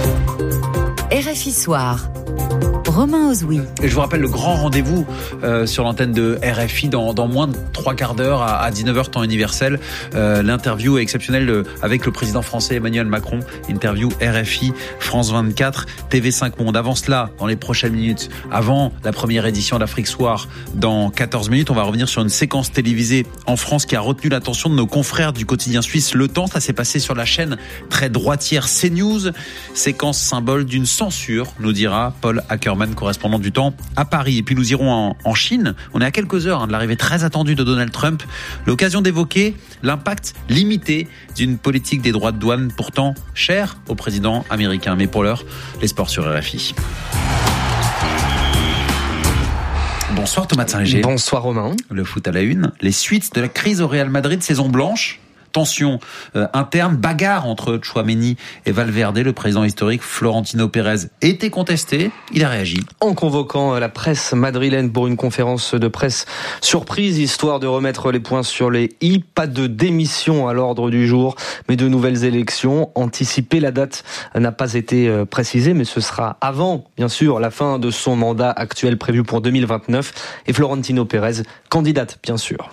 E: R F I Soir. Romain Ozoui.
B: Et je vous rappelle le grand rendez-vous euh, sur l'antenne de R F I dans, dans moins de trois quarts d'heure à, à dix-neuf heures temps universel. Euh, l'interview exceptionnelle de, avec le président français Emmanuel Macron. Interview R F I, France vingt-quatre, T V cinq Monde. Avant cela, dans les prochaines minutes, avant la première édition d'Afrique Soir, dans quatorze minutes, on va revenir sur une séquence télévisée en France qui a retenu l'attention de nos confrères du quotidien suisse Le Temps. Ça s'est passé sur la chaîne très droitière CNews. Séquence symbole d'une censure, nous dira Paul Ackerman, correspondant du Temps à Paris. Et puis nous irons en, en Chine. On est à quelques heures hein, de l'arrivée très attendue de Donald Trump. L'occasion d'évoquer l'impact limité d'une politique des droits de douane pourtant chère au président américain. Mais pour l'heure, les sports sur R F I. Bonsoir Thomas de Saint-Léger.
S: Bonsoir Romain.
B: Le foot à la une. Les suites de la crise au Real Madrid, saison blanche tension euh, interne, bagarre entre Tchouaméni et Valverde. Le président historique Florentino Pérez était contesté, il a réagi.
S: En convoquant la presse madrilène pour une conférence de presse surprise, histoire de remettre les points sur les i, pas de démission à l'ordre du jour, mais de nouvelles élections anticipées. La date n'a pas été précisée, mais ce sera avant, bien sûr, la fin de son mandat actuel prévu pour deux mille vingt-neuf. Et Florentino Pérez, candidate, bien sûr.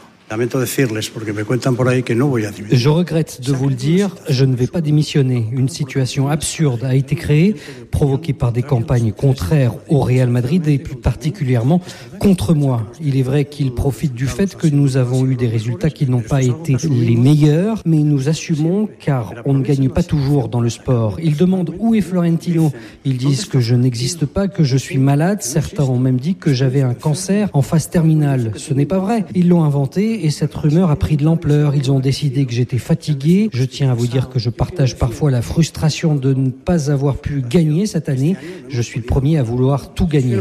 T: Je regrette de vous le dire, je ne vais pas démissionner. Une situation absurde a été créée, provoquée par des campagnes contraires au Real Madrid et plus particulièrement contre moi. Il est vrai qu'ils profitent du fait que nous avons eu des résultats qui n'ont pas été les meilleurs, mais nous assumons car on ne gagne pas toujours dans le sport. Ils demandent où est Florentino. Ils disent que je n'existe pas, que je suis malade. Certains ont même dit que j'avais un cancer en phase terminale. Ce n'est pas vrai. Ils l'ont inventé. Et cette rumeur a pris de l'ampleur. Ils ont décidé que j'étais fatigué. Je tiens à vous dire que je partage parfois la frustration de ne pas avoir pu gagner cette année. Je suis le premier à vouloir tout gagner.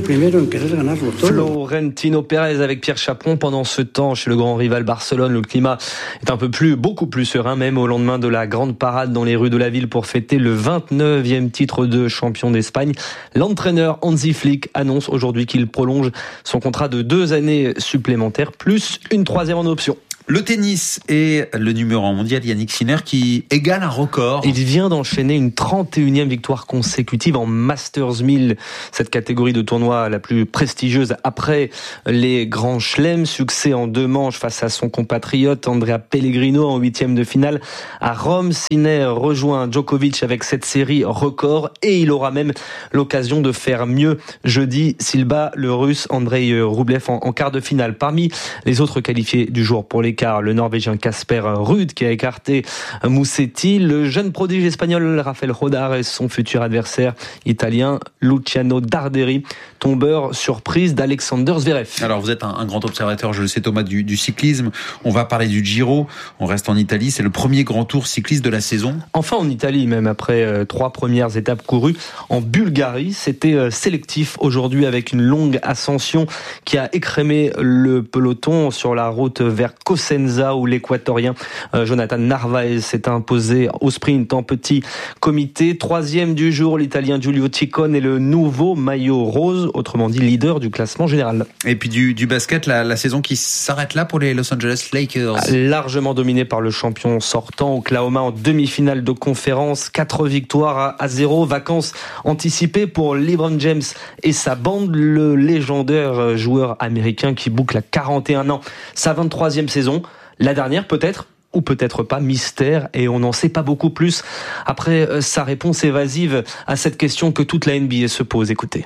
S: Florentino Pérez avec Pierre Chaperon. Pendant ce temps, chez le grand rival Barcelone, le climat est un peu plus, beaucoup plus serein, même au lendemain de la grande parade dans les rues de la ville pour fêter le vingt-neuvième titre de champion d'Espagne. L'entraîneur Hansi Flick annonce aujourd'hui qu'il prolonge son contrat de deux années supplémentaires, plus une troisième en option.
B: Le tennis et le numéro un mondial Yannick Sinner qui égale un record.
S: Il vient d'enchaîner une trente et unième victoire consécutive en Masters mille, cette catégorie de tournoi la plus prestigieuse après les grands chelems. Succès en deux manches face à son compatriote Andrea Pellegrino en huitième de finale à Rome. Sinner rejoint Djokovic avec cette série record et il aura même l'occasion de faire mieux jeudi s'il bat le russe Andrei Rublev en, en quart de finale. Parmi les autres qualifiés du jour pour les car le Norvégien Casper Ruud qui a écarté Musetti, le jeune prodige espagnol Rafael Rodar et son futur adversaire italien Luciano Darderi, tombeur surprise d'Alexander Zverev.
B: Alors vous êtes un, un grand observateur, je le sais Thomas, du, du cyclisme. On va parler du Giro, on reste en Italie, c'est le premier grand tour cycliste de la saison.
S: Enfin en Italie, même après euh, trois premières étapes courues en Bulgarie, c'était euh, sélectif aujourd'hui avec une longue ascension qui a écrémé le peloton sur la route vers Cosenza où l'équatorien euh, Jonathan Narvaez s'est imposé au sprint en petit comité. Troisième du jour, l'italien Giulio Ciccone est le nouveau maillot rose, autrement dit leader du classement général.
B: Et puis du, du basket, la, la saison qui s'arrête là pour les Los Angeles Lakers.
S: Largement dominé par le champion sortant, Oklahoma en demi-finale de conférence, quatre victoires à, à zéro, vacances anticipées pour LeBron James et sa bande, le légendaire joueur américain qui boucle à quarante et un ans sa vingt-troisième saison. La dernière peut-être, ou peut-être pas, mystère, et on n'en sait pas beaucoup plus après sa réponse évasive à cette question que toute la N B A se pose. Écoutez.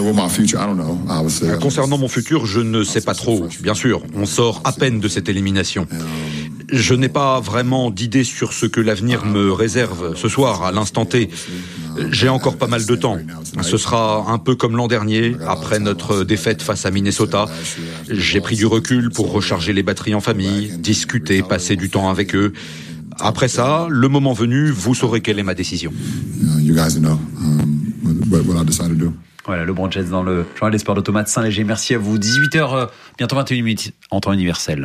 U: Concernant mon futur, je ne sais pas trop. Bien sûr, on sort à peine de cette élimination. Je n'ai pas vraiment d'idée sur ce que l'avenir me réserve ce soir, à l'instant T. J'ai encore pas mal de temps. Ce sera un peu comme l'an dernier, après notre défaite face à Minnesota. J'ai pris du recul pour recharger les batteries en famille, discuter, passer du temps avec eux. Après ça, le moment venu, vous saurez quelle est ma décision.
B: Voilà, le LeBron James dans le journal des sports d'Automate Saint-Léger. Merci à vous. dix-huit heures, bientôt vingt et une minutes en temps universel.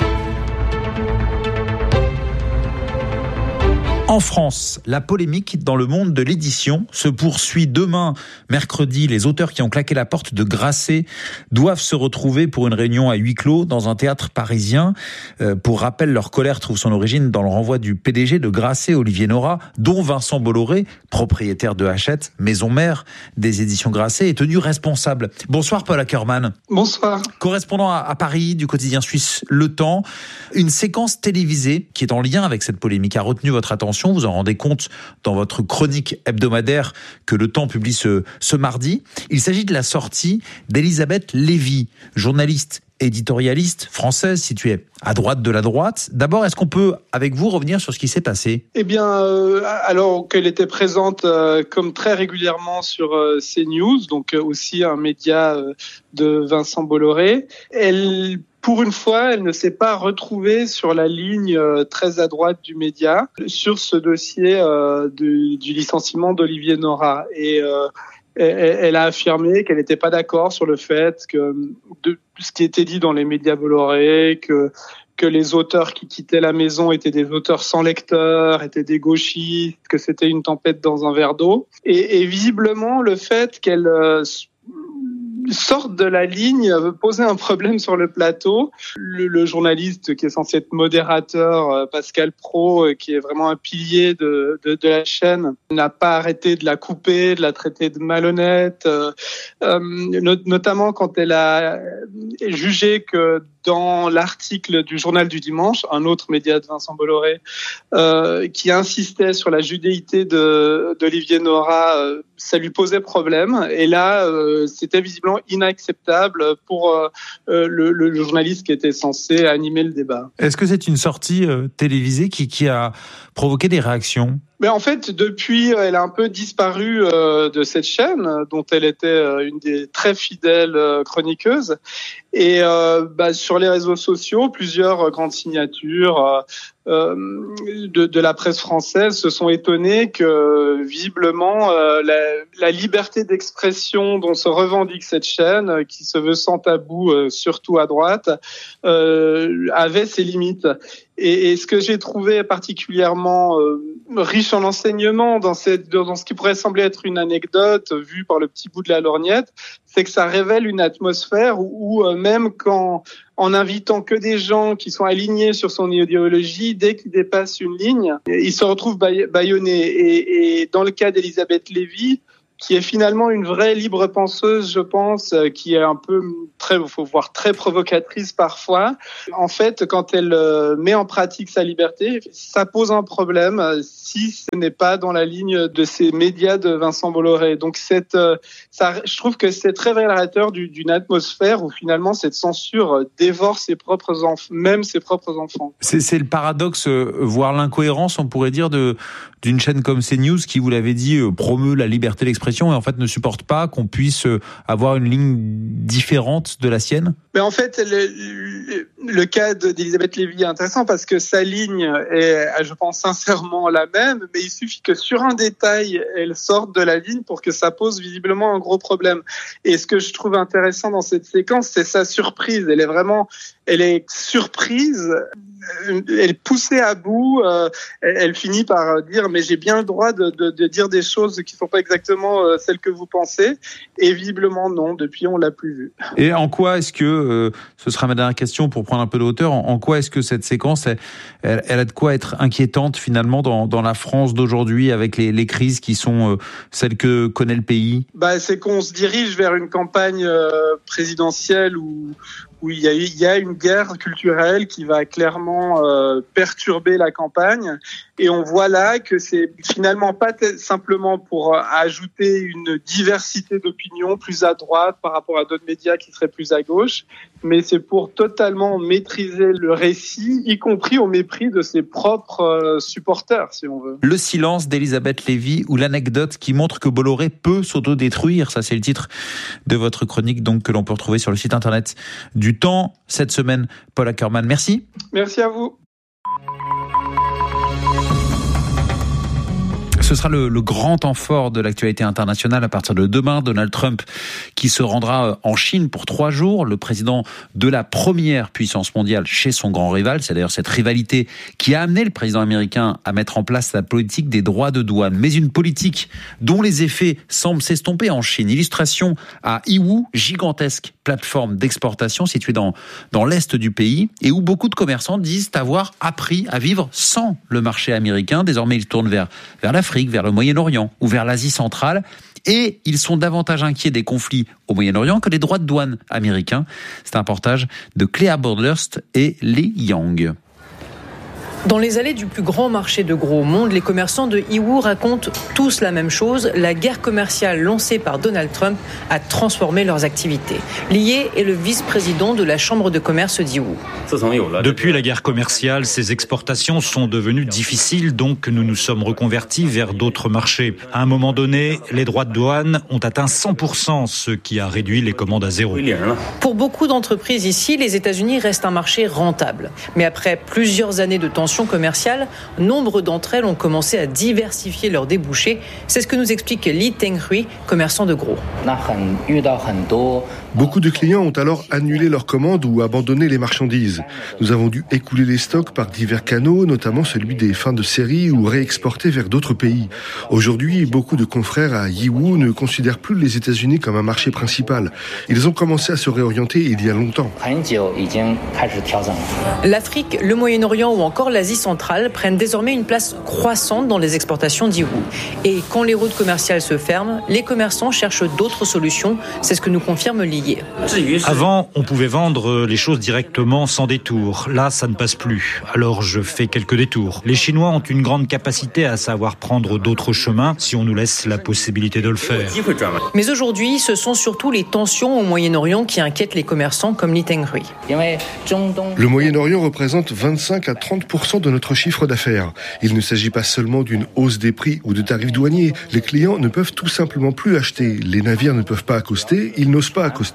B: En France, la polémique dans le monde de l'édition se poursuit. Demain, mercredi, les auteurs qui ont claqué la porte de Grasset doivent se retrouver pour une réunion à huis clos dans un théâtre parisien. Euh, pour rappel, leur colère trouve son origine dans le renvoi du P D G de Grasset, Olivier Nora, dont Vincent Bolloré, propriétaire de Hachette, maison mère des éditions Grasset, est tenu responsable. Bonsoir Paul Ackermann.
V: Bonsoir.
B: Correspondant à, à Paris du quotidien suisse Le Temps, une séquence télévisée qui est en lien avec cette polémique a retenu votre attention. Vous en rendez compte dans votre chronique hebdomadaire que Le Temps publie ce, ce mardi. Il s'agit de la sortie d'Elisabeth Lévy, journaliste éditorialiste française située à droite de la droite. D'abord, est-ce qu'on peut, avec vous, revenir sur ce qui s'est passé ?
V: Eh bien, euh, alors qu'elle était présente euh, comme très régulièrement sur euh, CNews, donc euh, aussi un média euh, de Vincent Bolloré, elle... Pour une fois, elle ne s'est pas retrouvée sur la ligne euh, très à droite du média sur ce dossier euh, du, du licenciement d'Olivier Nora. Et euh, elle, elle a affirmé qu'elle n'était pas d'accord sur le fait que de ce qui était dit dans les médias Bolloré, que que les auteurs qui quittaient la maison étaient des auteurs sans lecteur, étaient des gauchistes, que c'était une tempête dans un verre d'eau. Et, et visiblement, le fait qu'elle euh, sorte de la ligne posait un problème sur le plateau. Le, le journaliste qui est censé être modérateur, Pascal Praud, qui est vraiment un pilier de, de, de la chaîne, n'a pas arrêté de la couper, de la traiter de malhonnête, euh, euh, notamment quand elle a jugé que dans l'article du Journal du Dimanche, un autre média de Vincent Bolloré, euh, qui insistait sur la judéité de d'Olivier Nora, euh, ça lui posait problème. Et là, euh, c'était visiblement inacceptable pour euh, le, le journaliste qui était censé animer le débat.
C: Est-ce que c'est une sortie euh, télévisée qui, qui a provoqué des réactions ?
V: Mais en fait, depuis, elle a un peu disparu euh, de cette chaîne, dont elle était euh, une des très fidèles euh, chroniqueuses. Et euh, bah, sur les réseaux sociaux, plusieurs grandes signatures euh, de, de la presse française se sont étonnées que, visiblement, euh, la, la liberté d'expression dont se revendique cette chaîne, qui se veut sans tabou, euh, surtout à droite, euh, avait ses limites. Et, et ce que j'ai trouvé particulièrement euh, riche en enseignements dans, cette, dans ce qui pourrait sembler être une anecdote vue par le petit bout de la lorgnette, c'est que ça révèle une atmosphère où, où euh, même quand, en invitant que des gens qui sont alignés sur son idéologie, dès qu'ils dépassent une ligne, ils se retrouvent bâillonnés. Et, et dans le cas d'Elisabeth Lévy, qui est finalement une vraie libre penseuse, je pense, qui est un peu très, faut voir très provocatrice parfois. En fait, quand elle met en pratique sa liberté, ça pose un problème si ce n'est pas dans la ligne de ces médias de Vincent Bolloré. Donc, cette, ça, je trouve que c'est très révélateur d'une atmosphère où finalement cette censure dévore ses propres enfants, même ses propres enfants.
C: C'est, c'est le paradoxe, voire l'incohérence, on pourrait dire, de d'une chaîne comme CNews qui, vous l'avez dit, promeut la liberté d'expression et en fait ne supporte pas qu'on puisse avoir une ligne différente de la sienne.
V: Mais en fait, le, le, le cas d'Elisabeth Lévy est intéressant parce que sa ligne est, je pense sincèrement la même, mais il suffit que sur un détail, elle sorte de la ligne pour que ça pose visiblement un gros problème. Et ce que je trouve intéressant dans cette séquence, c'est sa surprise. Elle est vraiment, elle est surprise, elle est poussée à bout, euh, elle, elle finit par dire mais j'ai bien le droit de, de, de dire des choses qui ne sont pas exactement euh, celles que vous pensez. Et visiblement non, depuis on l'a plus vu.
C: Et en quoi est-ce que, euh, ce sera ma dernière question pour prendre un peu de hauteur, en, en quoi est-ce que cette séquence, elle, elle, elle a de quoi être inquiétante finalement dans, dans la France d'aujourd'hui avec les, les crises qui sont euh, celles que connaît le pays ?
V: Bah, c'est qu'on se dirige vers une campagne euh, présidentielle où où il y a, il y a une guerre culturelle qui va clairement euh, perturber la campagne. Et on voit là que c'est finalement pas t- simplement pour ajouter une diversité d'opinions plus à droite par rapport à d'autres médias qui seraient plus à gauche, mais c'est pour totalement maîtriser le récit, y compris au mépris de ses propres euh, supporters, si on veut.
C: Le silence d'Elisabeth Lévy ou l'anecdote qui montre que Bolloré peut s'autodétruire, ça c'est le titre de votre chronique donc que l'on peut retrouver sur le site internet du Temps cette semaine. Paul Ackerman, merci.
V: Merci à vous.
C: Ce sera le, le grand temps fort de l'actualité internationale à partir de demain. Donald Trump qui se rendra en Chine pour trois jours. Le président de la première puissance mondiale chez son grand rival. C'est d'ailleurs cette rivalité qui a amené le président américain à mettre en place la politique des droits de douane. Mais une politique dont les effets semblent s'estomper en Chine. Illustration à Yiwu, gigantesque plateforme d'exportation située dans, dans l'est du pays et où beaucoup de commerçants disent avoir appris à vivre sans le marché américain. Désormais, ils tournent vers, vers l'Afrique, vers le Moyen-Orient ou vers l'Asie centrale. Et ils sont davantage inquiets des conflits au Moyen-Orient que des droits de douane américains. C'est un reportage de Cléa Bordurst et Li Yang.
D: Dans les allées du plus grand marché de gros au monde, les commerçants de Yiwu racontent tous la même chose. La guerre commerciale lancée par Donald Trump a transformé leurs activités. Lié est le vice-président de la chambre de commerce d'Yiwu.
W: Depuis la guerre commerciale, ces exportations sont devenues difficiles, donc nous nous sommes reconvertis vers d'autres marchés. À un moment donné, les droits de douane ont atteint cent pour cent, ce qui a réduit les commandes à zéro.
D: Pour beaucoup d'entreprises ici, les États-Unis restent un marché rentable. Mais après plusieurs années de tension, tensions commerciales, nombre d'entre elles ont commencé à diversifier leurs débouchés. C'est ce que nous explique Li Tenghui, commerçant de gros.
A: Beaucoup de clients ont alors annulé leurs commandes ou abandonné les marchandises. Nous avons dû écouler les stocks par divers canaux, notamment celui des fins de série, ou réexporter vers d'autres pays. Aujourd'hui, beaucoup de confrères à Yiwu ne considèrent plus les États-Unis comme un marché principal. Ils ont commencé à se réorienter il y a longtemps.
D: L'Afrique, le Moyen-Orient ou encore l'Asie centrale prennent désormais une place croissante dans les exportations d'Yiwu. Et quand les routes commerciales se ferment, les commerçants cherchent d'autres solutions. C'est ce que nous confirme Li.
W: Avant, on pouvait vendre les choses directement sans détour. Là, ça ne passe plus. Alors, je fais quelques détours. Les Chinois ont une grande capacité à savoir prendre d'autres chemins si on nous laisse la possibilité de le faire.
D: Mais aujourd'hui, ce sont surtout les tensions au Moyen-Orient qui inquiètent les commerçants comme Li Tenghui.
A: Le Moyen-Orient représente vingt-cinq à trente pour cent de notre chiffre d'affaires. Il ne s'agit pas seulement d'une hausse des prix ou de tarifs douaniers. Les clients ne peuvent tout simplement plus acheter. Les navires ne peuvent pas accoster, ils n'osent pas accoster.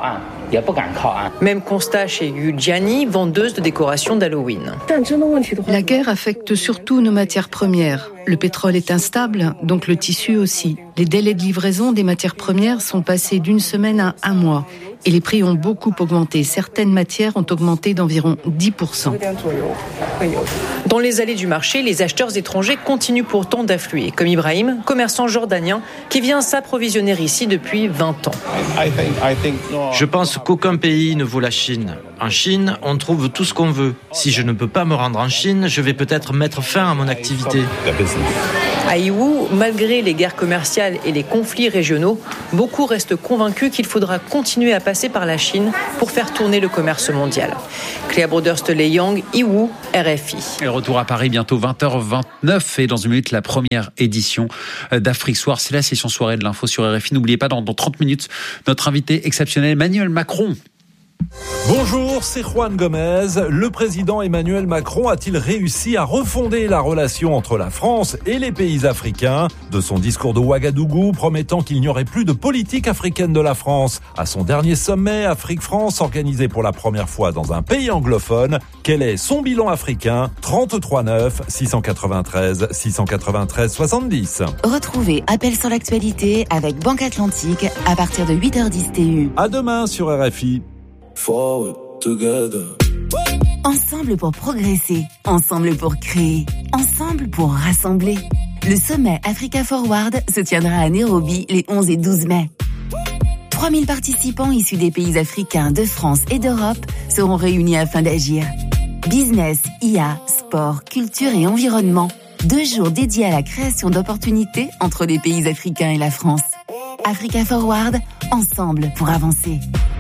D: Même constat chez Yu Jiani, vendeuse de décorations d'Halloween.
F: La guerre affecte surtout nos matières premières. Le pétrole est instable, donc le tissu aussi. Les délais de livraison des matières premières sont passés d'une semaine à un mois. Et les prix ont beaucoup augmenté. Certaines matières ont augmenté d'environ dix pour cent.
D: Dans les allées du marché, les acheteurs étrangers continuent pourtant d'affluer, comme Ibrahim, commerçant jordanien, qui vient s'approvisionner ici depuis vingt ans.
H: Je pense qu'aucun pays ne vaut la Chine. En Chine, on trouve tout ce qu'on veut. Si je ne peux pas me rendre en Chine, je vais peut-être mettre fin à mon activité.
D: À Yiwu, malgré les guerres commerciales et les conflits régionaux, beaucoup restent convaincus qu'il faudra continuer à passer par la Chine pour faire tourner le commerce mondial. Cléa Broderste-Leyang, Yiwu, R F I.
C: Et retour à Paris, bientôt vingt heures vingt-neuf et dans une minute, la première édition d'Afrique Soir. C'est la session soirée de l'info sur R F I. N'oubliez pas, dans, dans trente minutes, notre invité exceptionnel, Emmanuel Macron.
X: Bonjour, c'est Juan Gomez. Le président Emmanuel Macron a-t-il réussi à refonder la relation entre la France et les pays africains? De son discours de Ouagadougou promettant qu'il n'y aurait plus de politique africaine de la France à son dernier sommet Afrique-France organisé pour la première fois dans un pays anglophone, quel est son bilan africain? trente-trois neuf six cent quatre-vingt-treize six cent quatre-vingt-treize soixante-dix.
E: Retrouvez Appel sur l'actualité avec Banque Atlantique à partir de huit heures dix T U.
X: À demain sur R F I.
E: Forward, together. Ensemble pour progresser, ensemble pour créer, ensemble pour rassembler. Le sommet Africa Forward se tiendra à Nairobi les onze et douze mai. trois mille participants issus des pays africains, de France et d'Europe seront réunis afin d'agir. Business, I A, sport, culture et environnement. Deux jours dédiés à la création d'opportunités entre les pays africains et la France. Africa Forward, ensemble pour avancer.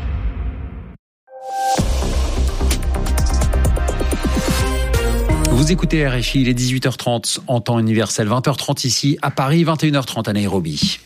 C: Vous écoutez R F I, il est dix-huit heures trente en temps universel, vingt heures trente ici à Paris, vingt et une heures trente à Nairobi.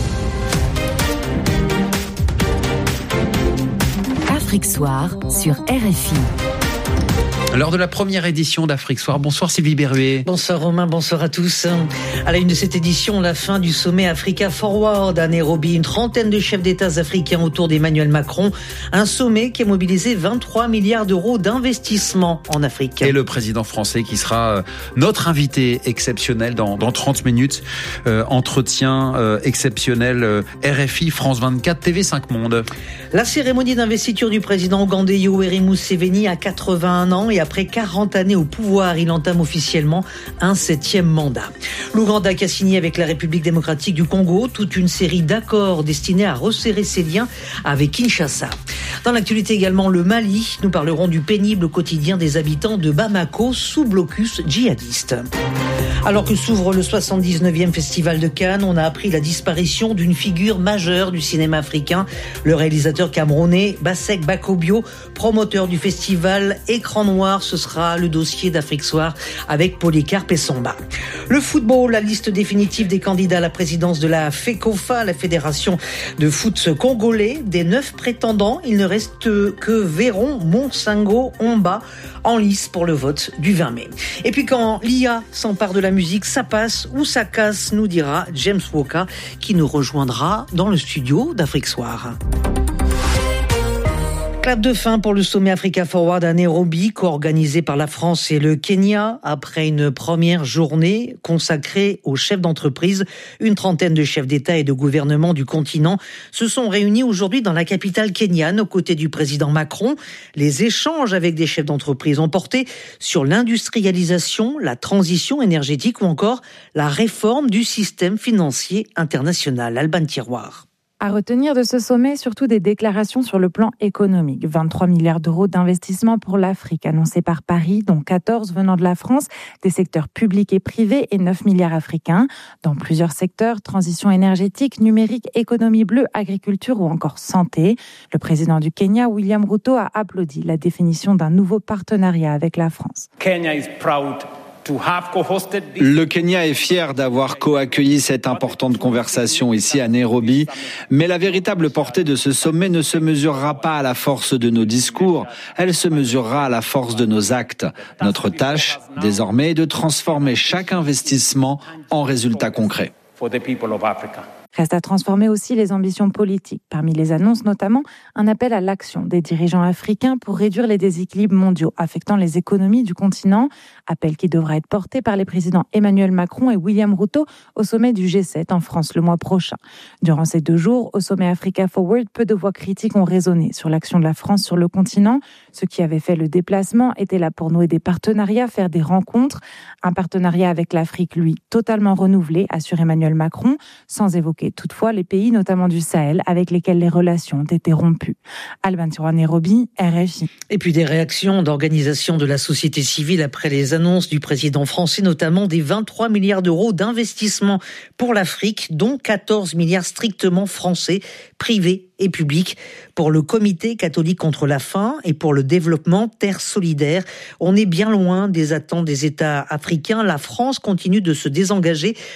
E: Afrique Soir sur R F I.
C: Lors de la première édition d'Afrique Soir. Bonsoir Sylvie Berruet.
Y: Bonsoir Romain, bonsoir à tous. À la une de cette édition, la fin du sommet Africa Forward à Nairobi. Une trentaine de chefs d'État africains autour d'Emmanuel Macron. Un sommet qui a mobilisé vingt-trois milliards d'euros d'investissement en Afrique.
C: Et le président français qui sera notre invité exceptionnel dans, dans trente minutes. Euh, entretien euh, exceptionnel euh, R F I, France vingt-quatre, T V cinq Monde.
Y: La cérémonie d'investiture du président ougandais Yoweri Museveni à quatre-vingt-un ans et après quarante années au pouvoir, il entame officiellement un septième mandat. L'Ouganda qui a signé avec la République démocratique du Congo toute une série d'accords destinés à resserrer ses liens avec Kinshasa. Dans l'actualité également, le Mali. Nous parlerons du pénible quotidien des habitants de Bamako sous blocus djihadiste. Alors que s'ouvre le soixante-dix-neuvième Festival de Cannes, on a appris la disparition d'une figure majeure du cinéma africain, le réalisateur camerounais Bassek Bakobio, promoteur du festival Écran Noir. Ce sera le dossier d'Afrique Soir avec Polycarpe et Samba. Le football, la liste définitive des candidats à la présidence de la FECOFA, la fédération de foot congolais. Des neuf prétendants, il ne reste que Véron, Monsango, Omba en lice pour le vote du vingt mai. Et puis quand l'I A s'empare de la musique, ça passe ou ça casse, nous dira James Woka, qui nous rejoindra dans le studio d'Afrique Soir. Clap de fin pour le sommet Africa Forward à Nairobi, co-organisé par la France et le Kenya. Après une première journée consacrée aux chefs d'entreprise, une trentaine de chefs d'État et de gouvernement du continent se sont réunis aujourd'hui dans la capitale kenyane aux côtés du président Macron. Les échanges avec des chefs d'entreprise ont porté sur l'industrialisation, la transition énergétique ou encore la réforme du système financier international. Alban Tiroir.
G: À retenir de ce sommet, surtout des déclarations sur le plan économique. vingt-trois milliards d'euros d'investissement pour l'Afrique annoncés par Paris, dont quatorze venant de la France, des secteurs publics et privés et neuf milliards africains. Dans plusieurs secteurs, transition énergétique, numérique, économie bleue, agriculture ou encore santé. Le président du Kenya, William Ruto, a applaudi la définition d'un nouveau partenariat avec la France.
I: Kenya is proud. Le Kenya est fier d'avoir co-accueilli cette importante conversation ici à Nairobi, mais la véritable portée de ce sommet ne se mesurera pas à la force de nos discours, elle se mesurera à la force de nos actes. Notre tâche, désormais, est de transformer chaque investissement en résultat concret.
G: Reste à transformer aussi les ambitions politiques. Parmi les annonces, notamment, un appel à l'action des dirigeants africains pour réduire les déséquilibres mondiaux affectant les économies du continent. Appel qui devra être porté par les présidents Emmanuel Macron et William Ruto au sommet du G sept en France le mois prochain. Durant ces deux jours, au sommet Africa Forward, peu de voix critiques ont résonné sur l'action de la France sur le continent. Ceux qui avaient fait le déplacement étaient là pour nouer des partenariats, faire des rencontres. Un partenariat avec l'Afrique, lui, totalement renouvelé, assure Emmanuel Macron, sans évoquer toutefois les pays, notamment du Sahel, avec lesquels les relations ont été rompues. Alban Tiroir, Nairobi, R F I.
Y: Et puis des réactions d'organisations de la société civile après les annonces du président français, notamment des vingt-trois milliards d'euros d'investissement pour l'Afrique, dont quatorze milliards strictement français, privés et publics, pour le Comité catholique contre la faim et pour le développement Terre solidaire. On est bien loin des attentes des États africains. La France continue de se désengager